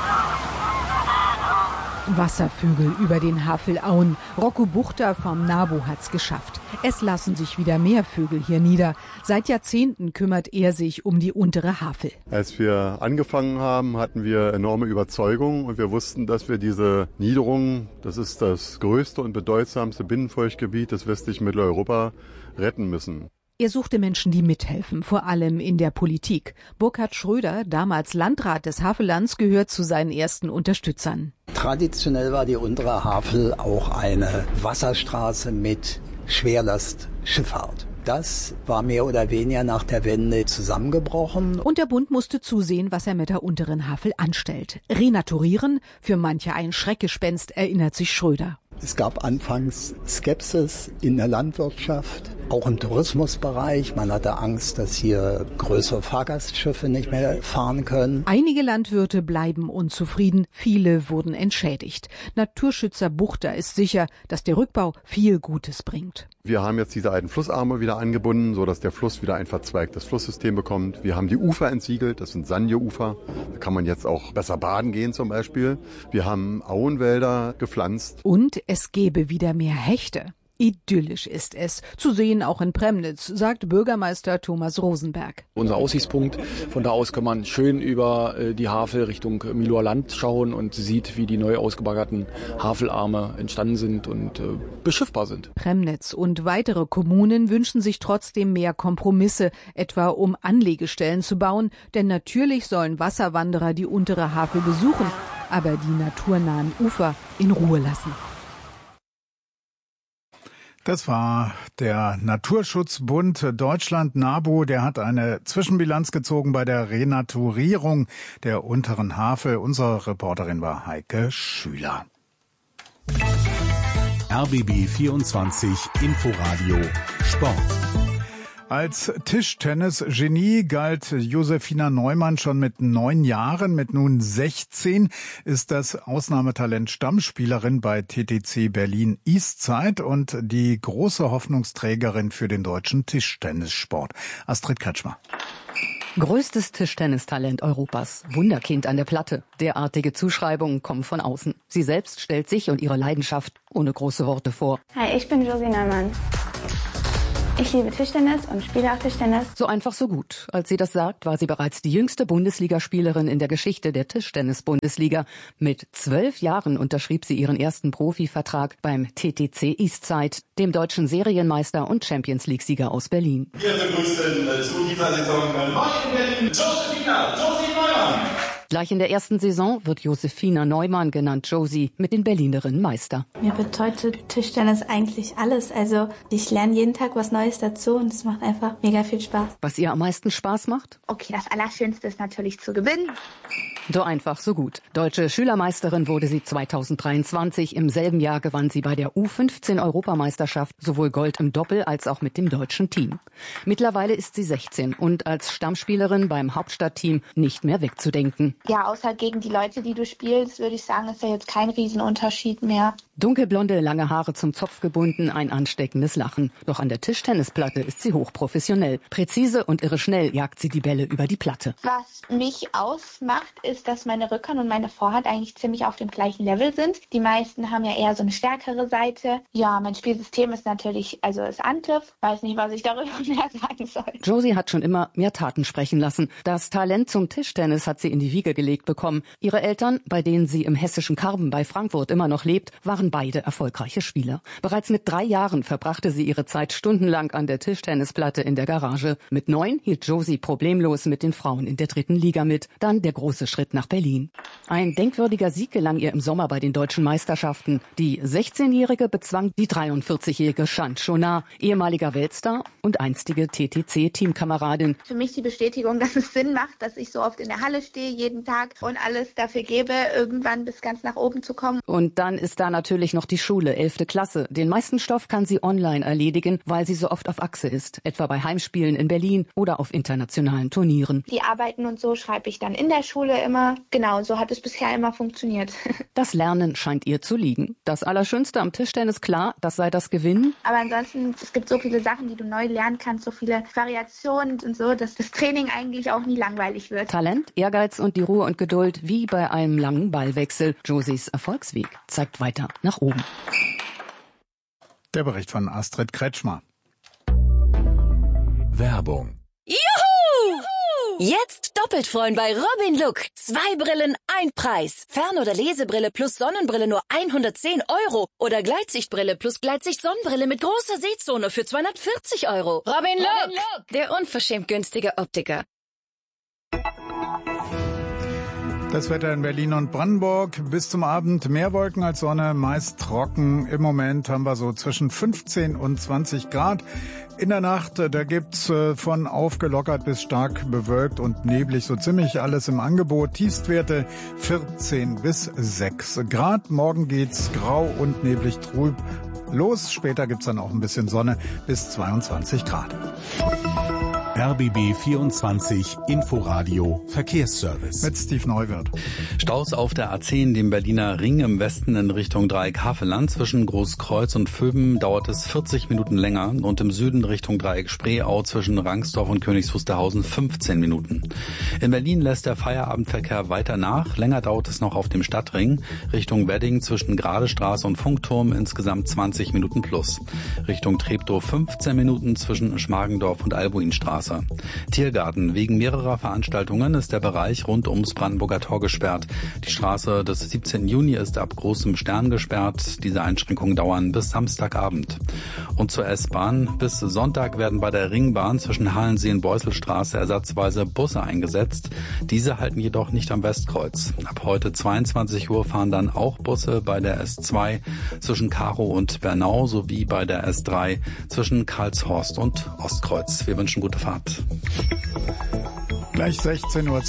Wasservögel über den Havelauen. Rocco Buchter vom NABU hat's geschafft. Es lassen sich wieder mehr Vögel hier nieder. Seit Jahrzehnten kümmert er sich um die untere Havel. Als wir angefangen haben, hatten wir enorme Überzeugung und wir wussten, dass wir diese Niederung, das ist das größte und bedeutsamste Binnenfeuchtgebiet des westlichen Mitteleuropa, retten müssen. Er suchte Menschen, die mithelfen, vor allem in der Politik. Burkhard Schröder, damals Landrat des Havellands, gehört zu seinen ersten Unterstützern. Traditionell war die untere Havel auch eine Wasserstraße mit Schwerlastschifffahrt. Das war mehr oder weniger nach der Wende zusammengebrochen. Und der Bund musste zusehen, was er mit der unteren Havel anstellt. Renaturieren, für manche ein Schreckgespenst, erinnert sich Schröder. Es gab anfangs Skepsis in der Landwirtschaft, auch im Tourismusbereich. Man hatte Angst, dass hier größere Fahrgastschiffe nicht mehr fahren können. Einige Landwirte bleiben unzufrieden, viele wurden entschädigt. Naturschützer Buchter ist sicher, dass der Rückbau viel Gutes bringt. Wir haben jetzt diese alten Flussarme wieder angebunden, sodass der Fluss wieder ein verzweigtes Flusssystem bekommt. Wir haben die Ufer entsiegelt, das sind Sanje-Ufer. Da kann man jetzt auch besser baden gehen zum Beispiel. Wir haben Auenwälder gepflanzt. Und es gäbe wieder mehr Hechte. Idyllisch ist es. Zu sehen auch in Premnitz, sagt Bürgermeister Thomas Rosenberg. Unser Aussichtspunkt, von da aus kann man schön über die Havel Richtung Miloer Land schauen und sieht, wie die neu ausgebaggerten Havelarme entstanden sind und beschiffbar sind. Premnitz und weitere Kommunen wünschen sich trotzdem mehr Kompromisse, etwa um Anlegestellen zu bauen, denn natürlich sollen Wasserwanderer die untere Havel besuchen, aber die naturnahen Ufer in Ruhe lassen. Das war der Naturschutzbund Deutschland, NABU. Der hat eine Zwischenbilanz gezogen bei der Renaturierung der unteren Havel. Unsere Reporterin war Heike Schüler. RBB 24 Inforadio Sport. Als Tischtennis-Genie galt Josefina Neumann schon mit 9 Jahren. Mit nun 16 ist das Ausnahmetalent Stammspielerin bei TTC Berlin Eastside und die große Hoffnungsträgerin für den deutschen Tischtennissport. Astrid Kretschmer. Größtes Tischtennistalent Europas. Wunderkind an der Platte. Derartige Zuschreibungen kommen von außen. Sie selbst stellt sich und ihre Leidenschaft ohne große Worte vor. Hi, ich bin Josie Neumann. Ich liebe Tischtennis und spiele auch Tischtennis. So einfach, so gut. Als sie das sagt, war sie bereits die jüngste Bundesligaspielerin in der Geschichte der Tischtennis-Bundesliga. Mit 12 Jahren unterschrieb sie ihren ersten Profivertrag beim TTC Eastside, dem deutschen Serienmeister und Champions-League-Sieger aus Berlin. Wir begrüßen zu dieser Saison neu in Berlin Josefina Neumann. Gleich in der ersten Saison wird Josefina Neumann, genannt Josie, mit den Berlinerinnen Meister. Mir bedeutet Tischtennis eigentlich alles. Also ich lerne jeden Tag was Neues dazu und es macht einfach mega viel Spaß. Was ihr am meisten Spaß macht? Okay, das Allerschönste ist natürlich zu gewinnen. So einfach, so gut. Deutsche Schülermeisterin wurde sie 2023. Im selben Jahr gewann sie bei der U15-Europameisterschaft sowohl Gold im Doppel als auch mit dem deutschen Team. Mittlerweile ist sie 16 und als Stammspielerin beim Hauptstadtteam nicht mehr wegzudenken. Ja, außer gegen die Leute, die du spielst, würde ich sagen, ist da jetzt kein Riesenunterschied mehr. Dunkelblonde, lange Haare zum Zopf gebunden, ein ansteckendes Lachen. Doch an der Tischtennisplatte ist sie hochprofessionell. Präzise und irre schnell jagt sie die Bälle über die Platte. Was mich ausmacht, ist, dass meine Rückhand und meine Vorhand eigentlich ziemlich auf dem gleichen Level sind. Die meisten haben ja eher so eine stärkere Seite. Ja, mein Spielsystem ist natürlich, ist Angriff. Weiß nicht, was ich darüber mehr sagen soll. Josie hat schon immer mehr Taten sprechen lassen. Das Talent zum Tischtennis hat sie in die Wiege gelegt bekommen. Ihre Eltern, bei denen sie im hessischen Karben bei Frankfurt immer noch lebt, waren beide erfolgreiche Spieler. Bereits mit 3 Jahren verbrachte sie ihre Zeit stundenlang an der Tischtennisplatte in der Garage. Mit 9 hielt Josie problemlos mit den Frauen in der 3. Liga mit. Dann der große Schritt nach Berlin. Ein denkwürdiger Sieg gelang ihr im Sommer bei den deutschen Meisterschaften. Die 16-Jährige bezwang die 43-jährige Chant Chonard, ehemaliger Weltstar und einstige TTC-Teamkameradin. Für mich die Bestätigung, dass es Sinn macht, dass ich so oft in der Halle stehe, jeden Tag und alles dafür gebe, irgendwann bis ganz nach oben zu kommen. Und dann ist da natürlich noch die Schule, 11. Klasse. Den meisten Stoff kann sie online erledigen, weil sie so oft auf Achse ist. Etwa bei Heimspielen in Berlin oder auf internationalen Turnieren. Die Arbeiten und so schreibe ich dann in der Schule immer. Genau, so hat es bisher immer funktioniert. Das Lernen scheint ihr zu liegen. Das Allerschönste am Tischtennis, klar, das sei das Gewinnen. Aber ansonsten, es gibt so viele Sachen, die du neu lernen kannst, so viele Variationen und so, dass das Training eigentlich auch nie langweilig wird. Talent, Ehrgeiz und die Ruhe und Geduld wie bei einem langen Ballwechsel. Josies Erfolgsweg zeigt weiter nach oben. Der Bericht von Astrid Kretschmer. Werbung. Juhu! Jetzt doppelt freuen bei Robin Look. 2 Brillen, 1 Preis. Fern- oder Lesebrille plus Sonnenbrille nur 110 € oder Gleitsichtbrille plus Gleitsicht-Sonnenbrille mit großer Sehzone für 240 €. Robin Look, der unverschämt günstige Optiker. Das Wetter in Berlin und Brandenburg. Bis zum Abend mehr Wolken als Sonne, meist trocken. Im Moment haben wir so zwischen 15 und 20 Grad. In der Nacht, da gibt's von aufgelockert bis stark bewölkt und neblig so ziemlich alles im Angebot. Tiefstwerte 14 bis 6 Grad. Morgen geht's grau und neblig trüb los. Später gibt's dann auch ein bisschen Sonne bis 22 Grad. RBB 24 Inforadio Verkehrsservice. Mit Steve Neuwirth. Staus auf der A10, dem Berliner Ring im Westen in Richtung Dreieck Havelland. Zwischen Großkreuz und Vöben dauert es 40 Minuten länger und im Süden Richtung Dreieck Spreeau zwischen Rangsdorf und Königs Wusterhausen 15 Minuten. In Berlin lässt der Feierabendverkehr weiter nach. Länger dauert es noch auf dem Stadtring. Richtung Wedding zwischen Gradestraße und Funkturm insgesamt 20 Minuten plus. Richtung Treptow 15 Minuten zwischen Schmargendorf und Albuinstraße. Tiergarten. Wegen mehrerer Veranstaltungen ist der Bereich rund ums Brandenburger Tor gesperrt. Die Straße des 17. Juni ist ab Großem Stern gesperrt. Diese Einschränkungen dauern bis Samstagabend. Und zur S-Bahn. Bis Sonntag werden bei der Ringbahn zwischen Halensee und Beuselstraße ersatzweise Busse eingesetzt. Diese halten jedoch nicht am Westkreuz. Ab heute 22 Uhr fahren dann auch Busse bei der S2 zwischen Karow und Bernau sowie bei der S3 zwischen Karlshorst und Ostkreuz. Wir wünschen gute Fahrt. Gleich 16:20 Uhr.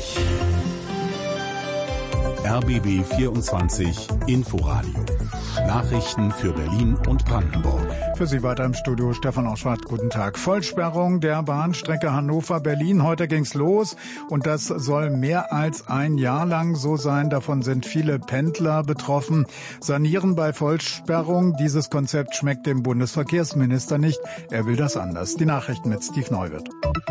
RBB 24 Inforadio. Nachrichten für Berlin und Brandenburg. Für Sie weiter im Studio Stefan Oschwart. Guten Tag. Vollsperrung der Bahnstrecke Hannover-Berlin. Heute ging's los und das soll mehr als ein Jahr lang so sein. Davon sind viele Pendler betroffen. Sanieren bei Vollsperrung. Dieses Konzept schmeckt dem Bundesverkehrsminister nicht. Er will das anders. Die Nachrichten mit Steve Neuwirth.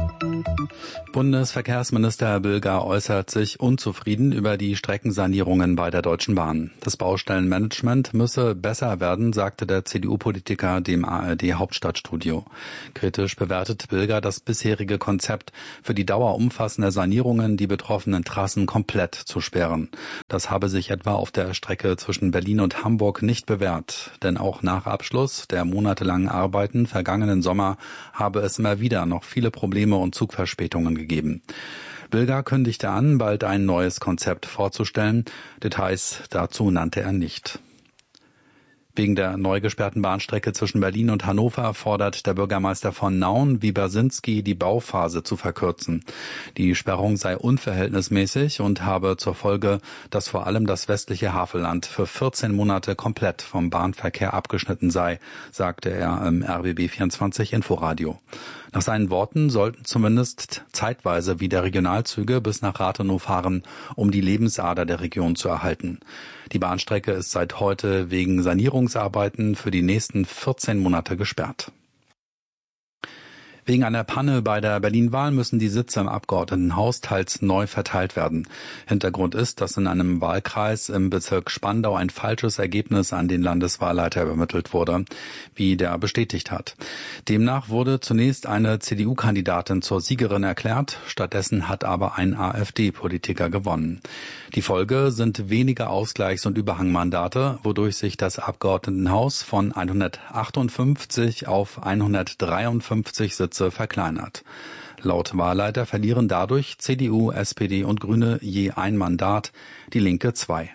Bundesverkehrsminister Herr Bilger äußert sich unzufrieden über die Streckensanierungen bei der Deutschen Bahn. Das Baustellenmanagement müsse besser werden, sagte der CDU-Politiker dem ARD-Hauptstadtstudio. Kritisch bewertet Bilger das bisherige Konzept, für die Dauer umfassender Sanierungen die betroffenen Trassen komplett zu sperren. Das habe sich etwa auf der Strecke zwischen Berlin und Hamburg nicht bewährt. Denn auch nach Abschluss der monatelangen Arbeiten vergangenen Sommer habe es immer wieder noch viele Probleme und Zugverspätungen gegeben. Bilger kündigte an, bald ein neues Konzept vorzustellen. Details dazu nannte er nicht. Wegen der neu gesperrten Bahnstrecke zwischen Berlin und Hannover fordert der Bürgermeister von Nauen, Wiebersinski, die Bauphase zu verkürzen. Die Sperrung sei unverhältnismäßig und habe zur Folge, dass vor allem das westliche Havelland für 14 Monate komplett vom Bahnverkehr abgeschnitten sei, sagte er im RBB 24 Inforadio. Nach seinen Worten sollten zumindest zeitweise wieder Regionalzüge bis nach Rathenow fahren, um die Lebensader der Region zu erhalten. Die Bahnstrecke ist seit heute wegen Sanierungsarbeiten für die nächsten 14 Monate gesperrt. Wegen einer Panne bei der Berlin-Wahl müssen die Sitze im Abgeordnetenhaus teils neu verteilt werden. Hintergrund ist, dass in einem Wahlkreis im Bezirk Spandau ein falsches Ergebnis an den Landeswahlleiter übermittelt wurde, wie der bestätigt hat. Demnach wurde zunächst eine CDU-Kandidatin zur Siegerin erklärt, stattdessen hat aber ein AfD-Politiker gewonnen. Die Folge sind weniger Ausgleichs- und Überhangmandate, wodurch sich das Abgeordnetenhaus von 158 auf 153 Sitze verkleinert. Laut Wahlleiter verlieren dadurch CDU, SPD und Grüne je ein Mandat, die Linke 2.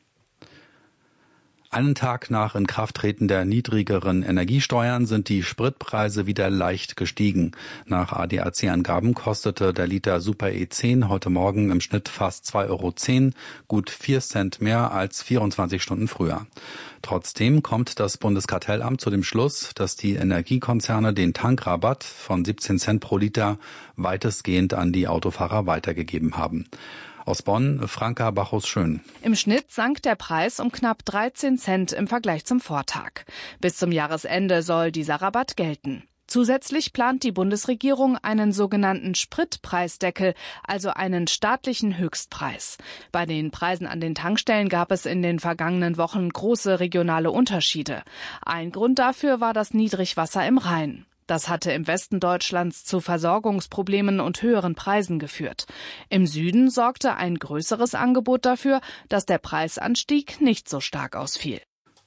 Einen Tag nach Inkrafttreten der niedrigeren Energiesteuern sind die Spritpreise wieder leicht gestiegen. Nach ADAC-Angaben kostete der Liter Super E10 heute Morgen im Schnitt fast 2,10 €, gut 4 Cent mehr als 24 Stunden früher. Trotzdem kommt das Bundeskartellamt zu dem Schluss, dass die Energiekonzerne den Tankrabatt von 17 Cent pro Liter weitestgehend an die Autofahrer weitergegeben haben. Aus Bonn, Franka Bachus-Schön. Im Schnitt sank der Preis um knapp 13 Cent im Vergleich zum Vortag. Bis zum Jahresende soll dieser Rabatt gelten. Zusätzlich plant die Bundesregierung einen sogenannten Spritpreisdeckel, also einen staatlichen Höchstpreis. Bei den Preisen an den Tankstellen gab es in den vergangenen Wochen große regionale Unterschiede. Ein Grund dafür war das Niedrigwasser im Rhein. Das hatte im Westen Deutschlands zu Versorgungsproblemen und höheren Preisen geführt. Im Süden sorgte ein größeres Angebot dafür, dass der Preisanstieg nicht so stark ausfiel.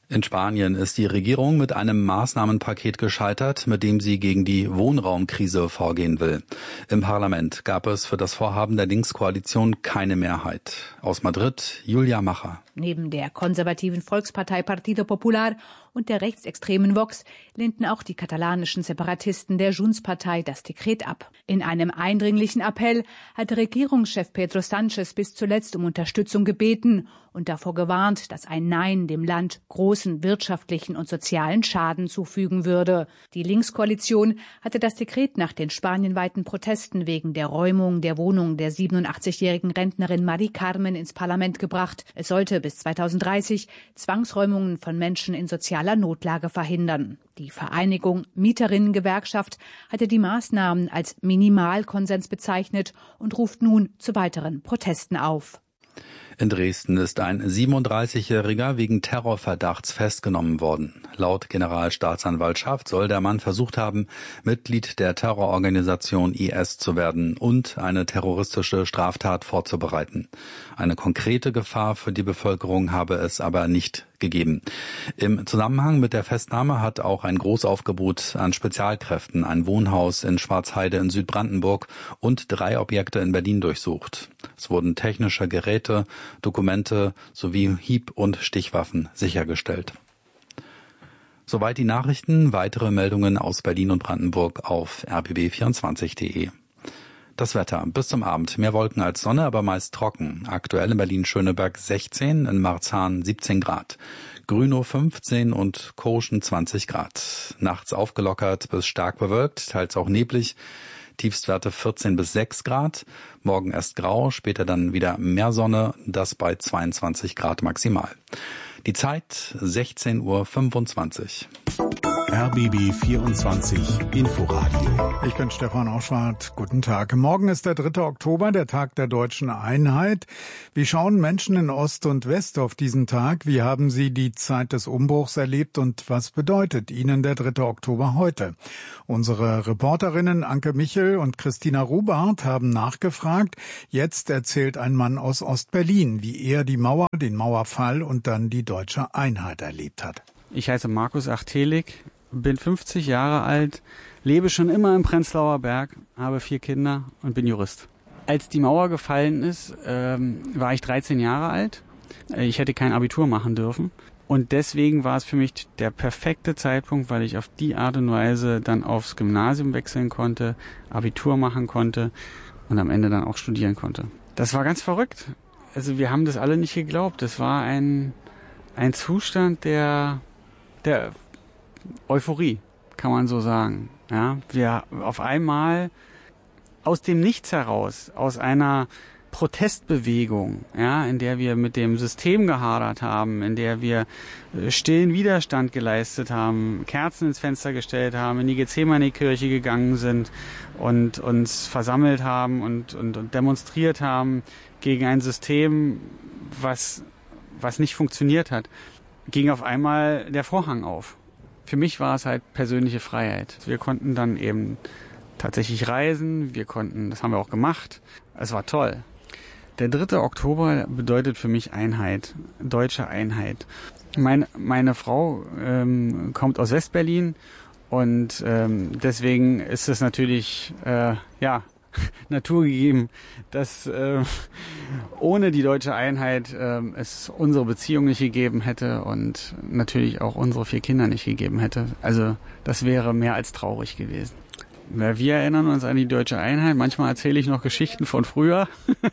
In Spanien ist die Regierung mit einem Maßnahmenpaket gescheitert, mit dem sie gegen die Wohnraumkrise vorgehen will. Im Parlament gab es für das Vorhaben der Linkskoalition keine Mehrheit. Aus Madrid, Julia Macher. Neben der konservativen Volkspartei Partido Popular und der rechtsextremen Vox lehnten auch die katalanischen Separatisten der Junts-Partei das Dekret ab. In einem eindringlichen Appell hatte Regierungschef Pedro Sánchez bis zuletzt um Unterstützung gebeten und davor gewarnt, dass ein Nein dem Land großen wirtschaftlichen und sozialen Schaden zufügen würde. Die Linkskoalition hatte das Dekret nach den spanienweiten Protesten wegen der Räumung der Wohnung der 87-jährigen Rentnerin Mari Carmen ins Parlament gebracht. Es sollte bis 2030 Zwangsräumungen von Menschen in sozialer Notlage verhindern. Die Vereinigung Mieterinnengewerkschaft hatte die Maßnahmen als Minimalkonsens bezeichnet und ruft nun zu weiteren Protesten auf. In Dresden ist ein 37-Jähriger wegen Terrorverdachts festgenommen worden. Laut Generalstaatsanwaltschaft soll der Mann versucht haben, Mitglied der Terrororganisation IS zu werden und eine terroristische Straftat vorzubereiten. Eine konkrete Gefahr für die Bevölkerung habe es aber nicht gegeben. Im Zusammenhang mit der Festnahme hat auch ein Großaufgebot an Spezialkräften ein Wohnhaus in Schwarzheide in Südbrandenburg und 3 Objekte in Berlin durchsucht. Es wurden technische Geräte, Dokumente sowie Hieb- und Stichwaffen sichergestellt. Soweit die Nachrichten. Weitere Meldungen aus Berlin und Brandenburg auf rbb24.de. Das Wetter. Bis zum Abend mehr Wolken als Sonne, aber meist trocken. Aktuell in Berlin-Schöneberg 16, in Marzahn 17 Grad. Grünow 15 und Koschen 20 Grad. Nachts aufgelockert bis stark bewölkt, teils auch neblig. Tiefstwerte 14 bis 6 Grad. Morgen erst grau, später dann wieder mehr Sonne, das bei 22 Grad maximal. Die Zeit 16:25 Uhr. RBB 24 Inforadio. Ich bin Stefan Auschwart. Guten Tag. Morgen ist der 3. Oktober, der Tag der deutschen Einheit. Wie schauen Menschen in Ost und West auf diesen Tag? Wie haben sie die Zeit des Umbruchs erlebt und was bedeutet ihnen der 3. Oktober heute? Unsere Reporterinnen Anke Michel und Christina Rubart haben nachgefragt. Jetzt erzählt ein Mann aus Ostberlin, wie er die Mauer, den Mauerfall und dann die deutsche Einheit erlebt hat. Ich heiße Markus Achtelek, bin 50 Jahre alt, lebe schon immer im Prenzlauer Berg, habe 4 Kinder und bin Jurist. Als die Mauer gefallen ist, war ich 13 Jahre alt. Ich hätte kein Abitur machen dürfen. Und deswegen war es für mich der perfekte Zeitpunkt, weil ich auf die Art und Weise dann aufs Gymnasium wechseln konnte, Abitur machen konnte und am Ende dann auch studieren konnte. Das war ganz verrückt. Also wir haben das alle nicht geglaubt. Das war ein Zustand der Euphorie, kann man so sagen. Ja, wir auf einmal aus dem Nichts heraus, aus einer Protestbewegung, ja, in der wir mit dem System gehadert haben, in der wir stillen Widerstand geleistet haben, Kerzen ins Fenster gestellt haben, in die Gethsemane-Kirche gegangen sind und uns versammelt haben und demonstriert haben gegen ein System, was nicht funktioniert hat, ging auf einmal der Vorhang auf. Für mich war es halt persönliche Freiheit. Wir konnten dann eben tatsächlich reisen, das haben wir auch gemacht. Es war toll. Der 3. Oktober bedeutet für mich Einheit, deutsche Einheit. Meine Frau kommt aus Westberlin und deswegen ist es natürlich naturgegeben, dass ohne die deutsche Einheit es unsere Beziehung nicht gegeben hätte und natürlich auch unsere 4 Kinder nicht gegeben hätte. Also das wäre mehr als traurig gewesen. Wir erinnern uns an die deutsche Einheit. Manchmal erzähle ich noch Geschichten von früher.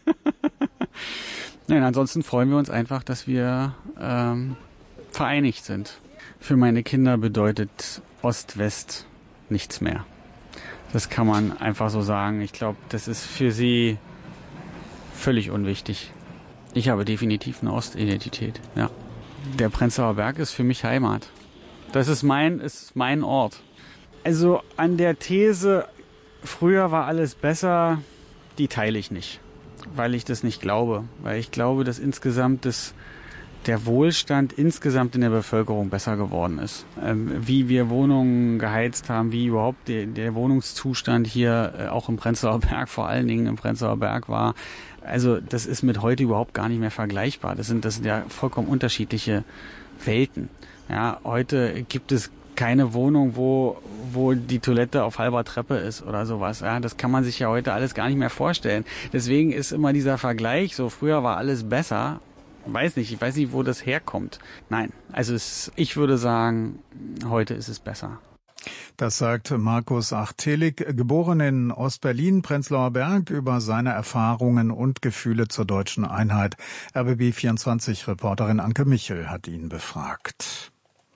Nein, ansonsten freuen wir uns einfach, dass wir vereinigt sind. Für meine Kinder bedeutet Ost-West nichts mehr. Das kann man einfach so sagen. Ich glaube, das ist für sie völlig unwichtig. Ich habe definitiv eine Ostidentität, ja. Der Prenzlauer Berg ist für mich Heimat. Das ist mein Ort. Also an der These, früher war alles besser, die teile ich nicht. Weil ich das nicht glaube. Weil ich glaube, dass insgesamt das der Wohlstand insgesamt in der Bevölkerung besser geworden ist. Wie wir Wohnungen geheizt haben, wie überhaupt der Wohnungszustand hier auch im Prenzlauer Berg, vor allen Dingen im Prenzlauer Berg war. Also das ist mit heute überhaupt gar nicht mehr vergleichbar. Das sind ja vollkommen unterschiedliche Welten. Ja, heute gibt es keine Wohnung, wo die Toilette auf halber Treppe ist oder sowas. Ja, das kann man sich ja heute alles gar nicht mehr vorstellen. Deswegen ist immer dieser Vergleich, so früher war alles besser. Ich weiß nicht, wo das herkommt. Nein, also ich würde sagen, heute ist es besser. Das sagt Markus Achtelig, geboren in Ostberlin, Prenzlauer Berg, über seine Erfahrungen und Gefühle zur deutschen Einheit. RBB24-Reporterin Anke Michel hat ihn befragt.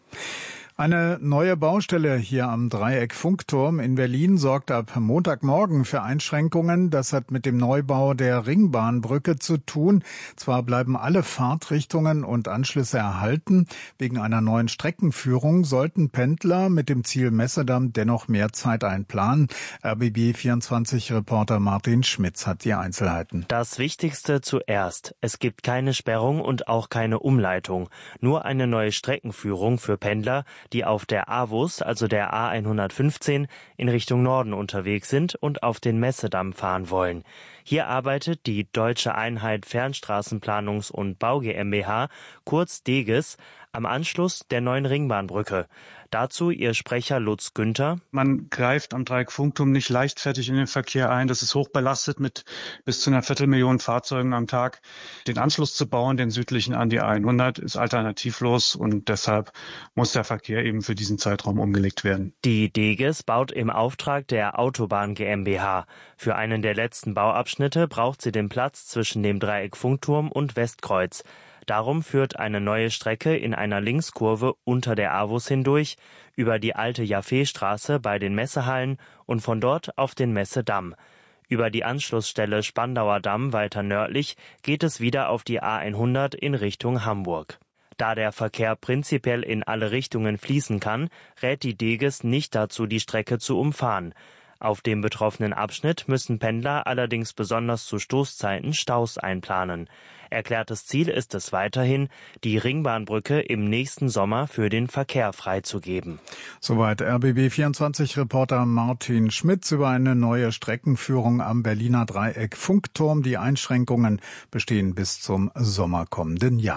Eine neue Baustelle hier am Dreieck-Funkturm in Berlin sorgt ab Montagmorgen für Einschränkungen. Das hat mit dem Neubau der Ringbahnbrücke zu tun. Zwar bleiben alle Fahrtrichtungen und Anschlüsse erhalten. Wegen einer neuen Streckenführung sollten Pendler mit dem Ziel Messedamm dennoch mehr Zeit einplanen. RBB24-Reporter Martin Schmitz hat die Einzelheiten. Das Wichtigste zuerst. Es gibt keine Sperrung und auch keine Umleitung. Nur eine neue Streckenführung für Pendler, die auf der AWUS, also der A115, in Richtung Norden unterwegs sind und auf den Messedamm fahren wollen. Hier arbeitet die Deutsche Einheit Fernstraßenplanungs- und Bau GmbH, kurz DEGES, am Anschluss der neuen Ringbahnbrücke. Dazu ihr Sprecher Lutz Günther. Man greift am Dreieck-Funkturm nicht leichtfertig in den Verkehr ein. Das ist hoch belastet mit bis zu einer Viertelmillion Fahrzeugen am Tag. Den Anschluss zu bauen, den südlichen an die A100, ist alternativlos und deshalb muss der Verkehr eben für diesen Zeitraum umgelegt werden. Die DEGES baut im Auftrag der Autobahn GmbH. Für einen der letzten Bauabschnitte braucht sie den Platz zwischen dem Dreieck-Funkturm und Westkreuz. Darum führt eine neue Strecke in einer Linkskurve unter der AWUS hindurch, über die alte Jaffeestraße bei den Messehallen und von dort auf den Messedamm. Über die Anschlussstelle Spandauer Damm weiter nördlich geht es wieder auf die A100 in Richtung Hamburg. Da der Verkehr prinzipiell in alle Richtungen fließen kann, rät die DEGES nicht dazu, die Strecke zu umfahren. Auf dem betroffenen Abschnitt müssen Pendler allerdings besonders zu Stoßzeiten Staus einplanen. Erklärtes Ziel ist es weiterhin, die Ringbahnbrücke im nächsten Sommer für den Verkehr freizugeben. Soweit RBB24-Reporter Martin Schmitz über eine neue Streckenführung am Berliner Dreieck-Funkturm. Die Einschränkungen bestehen bis zum Sommer kommenden Jahr.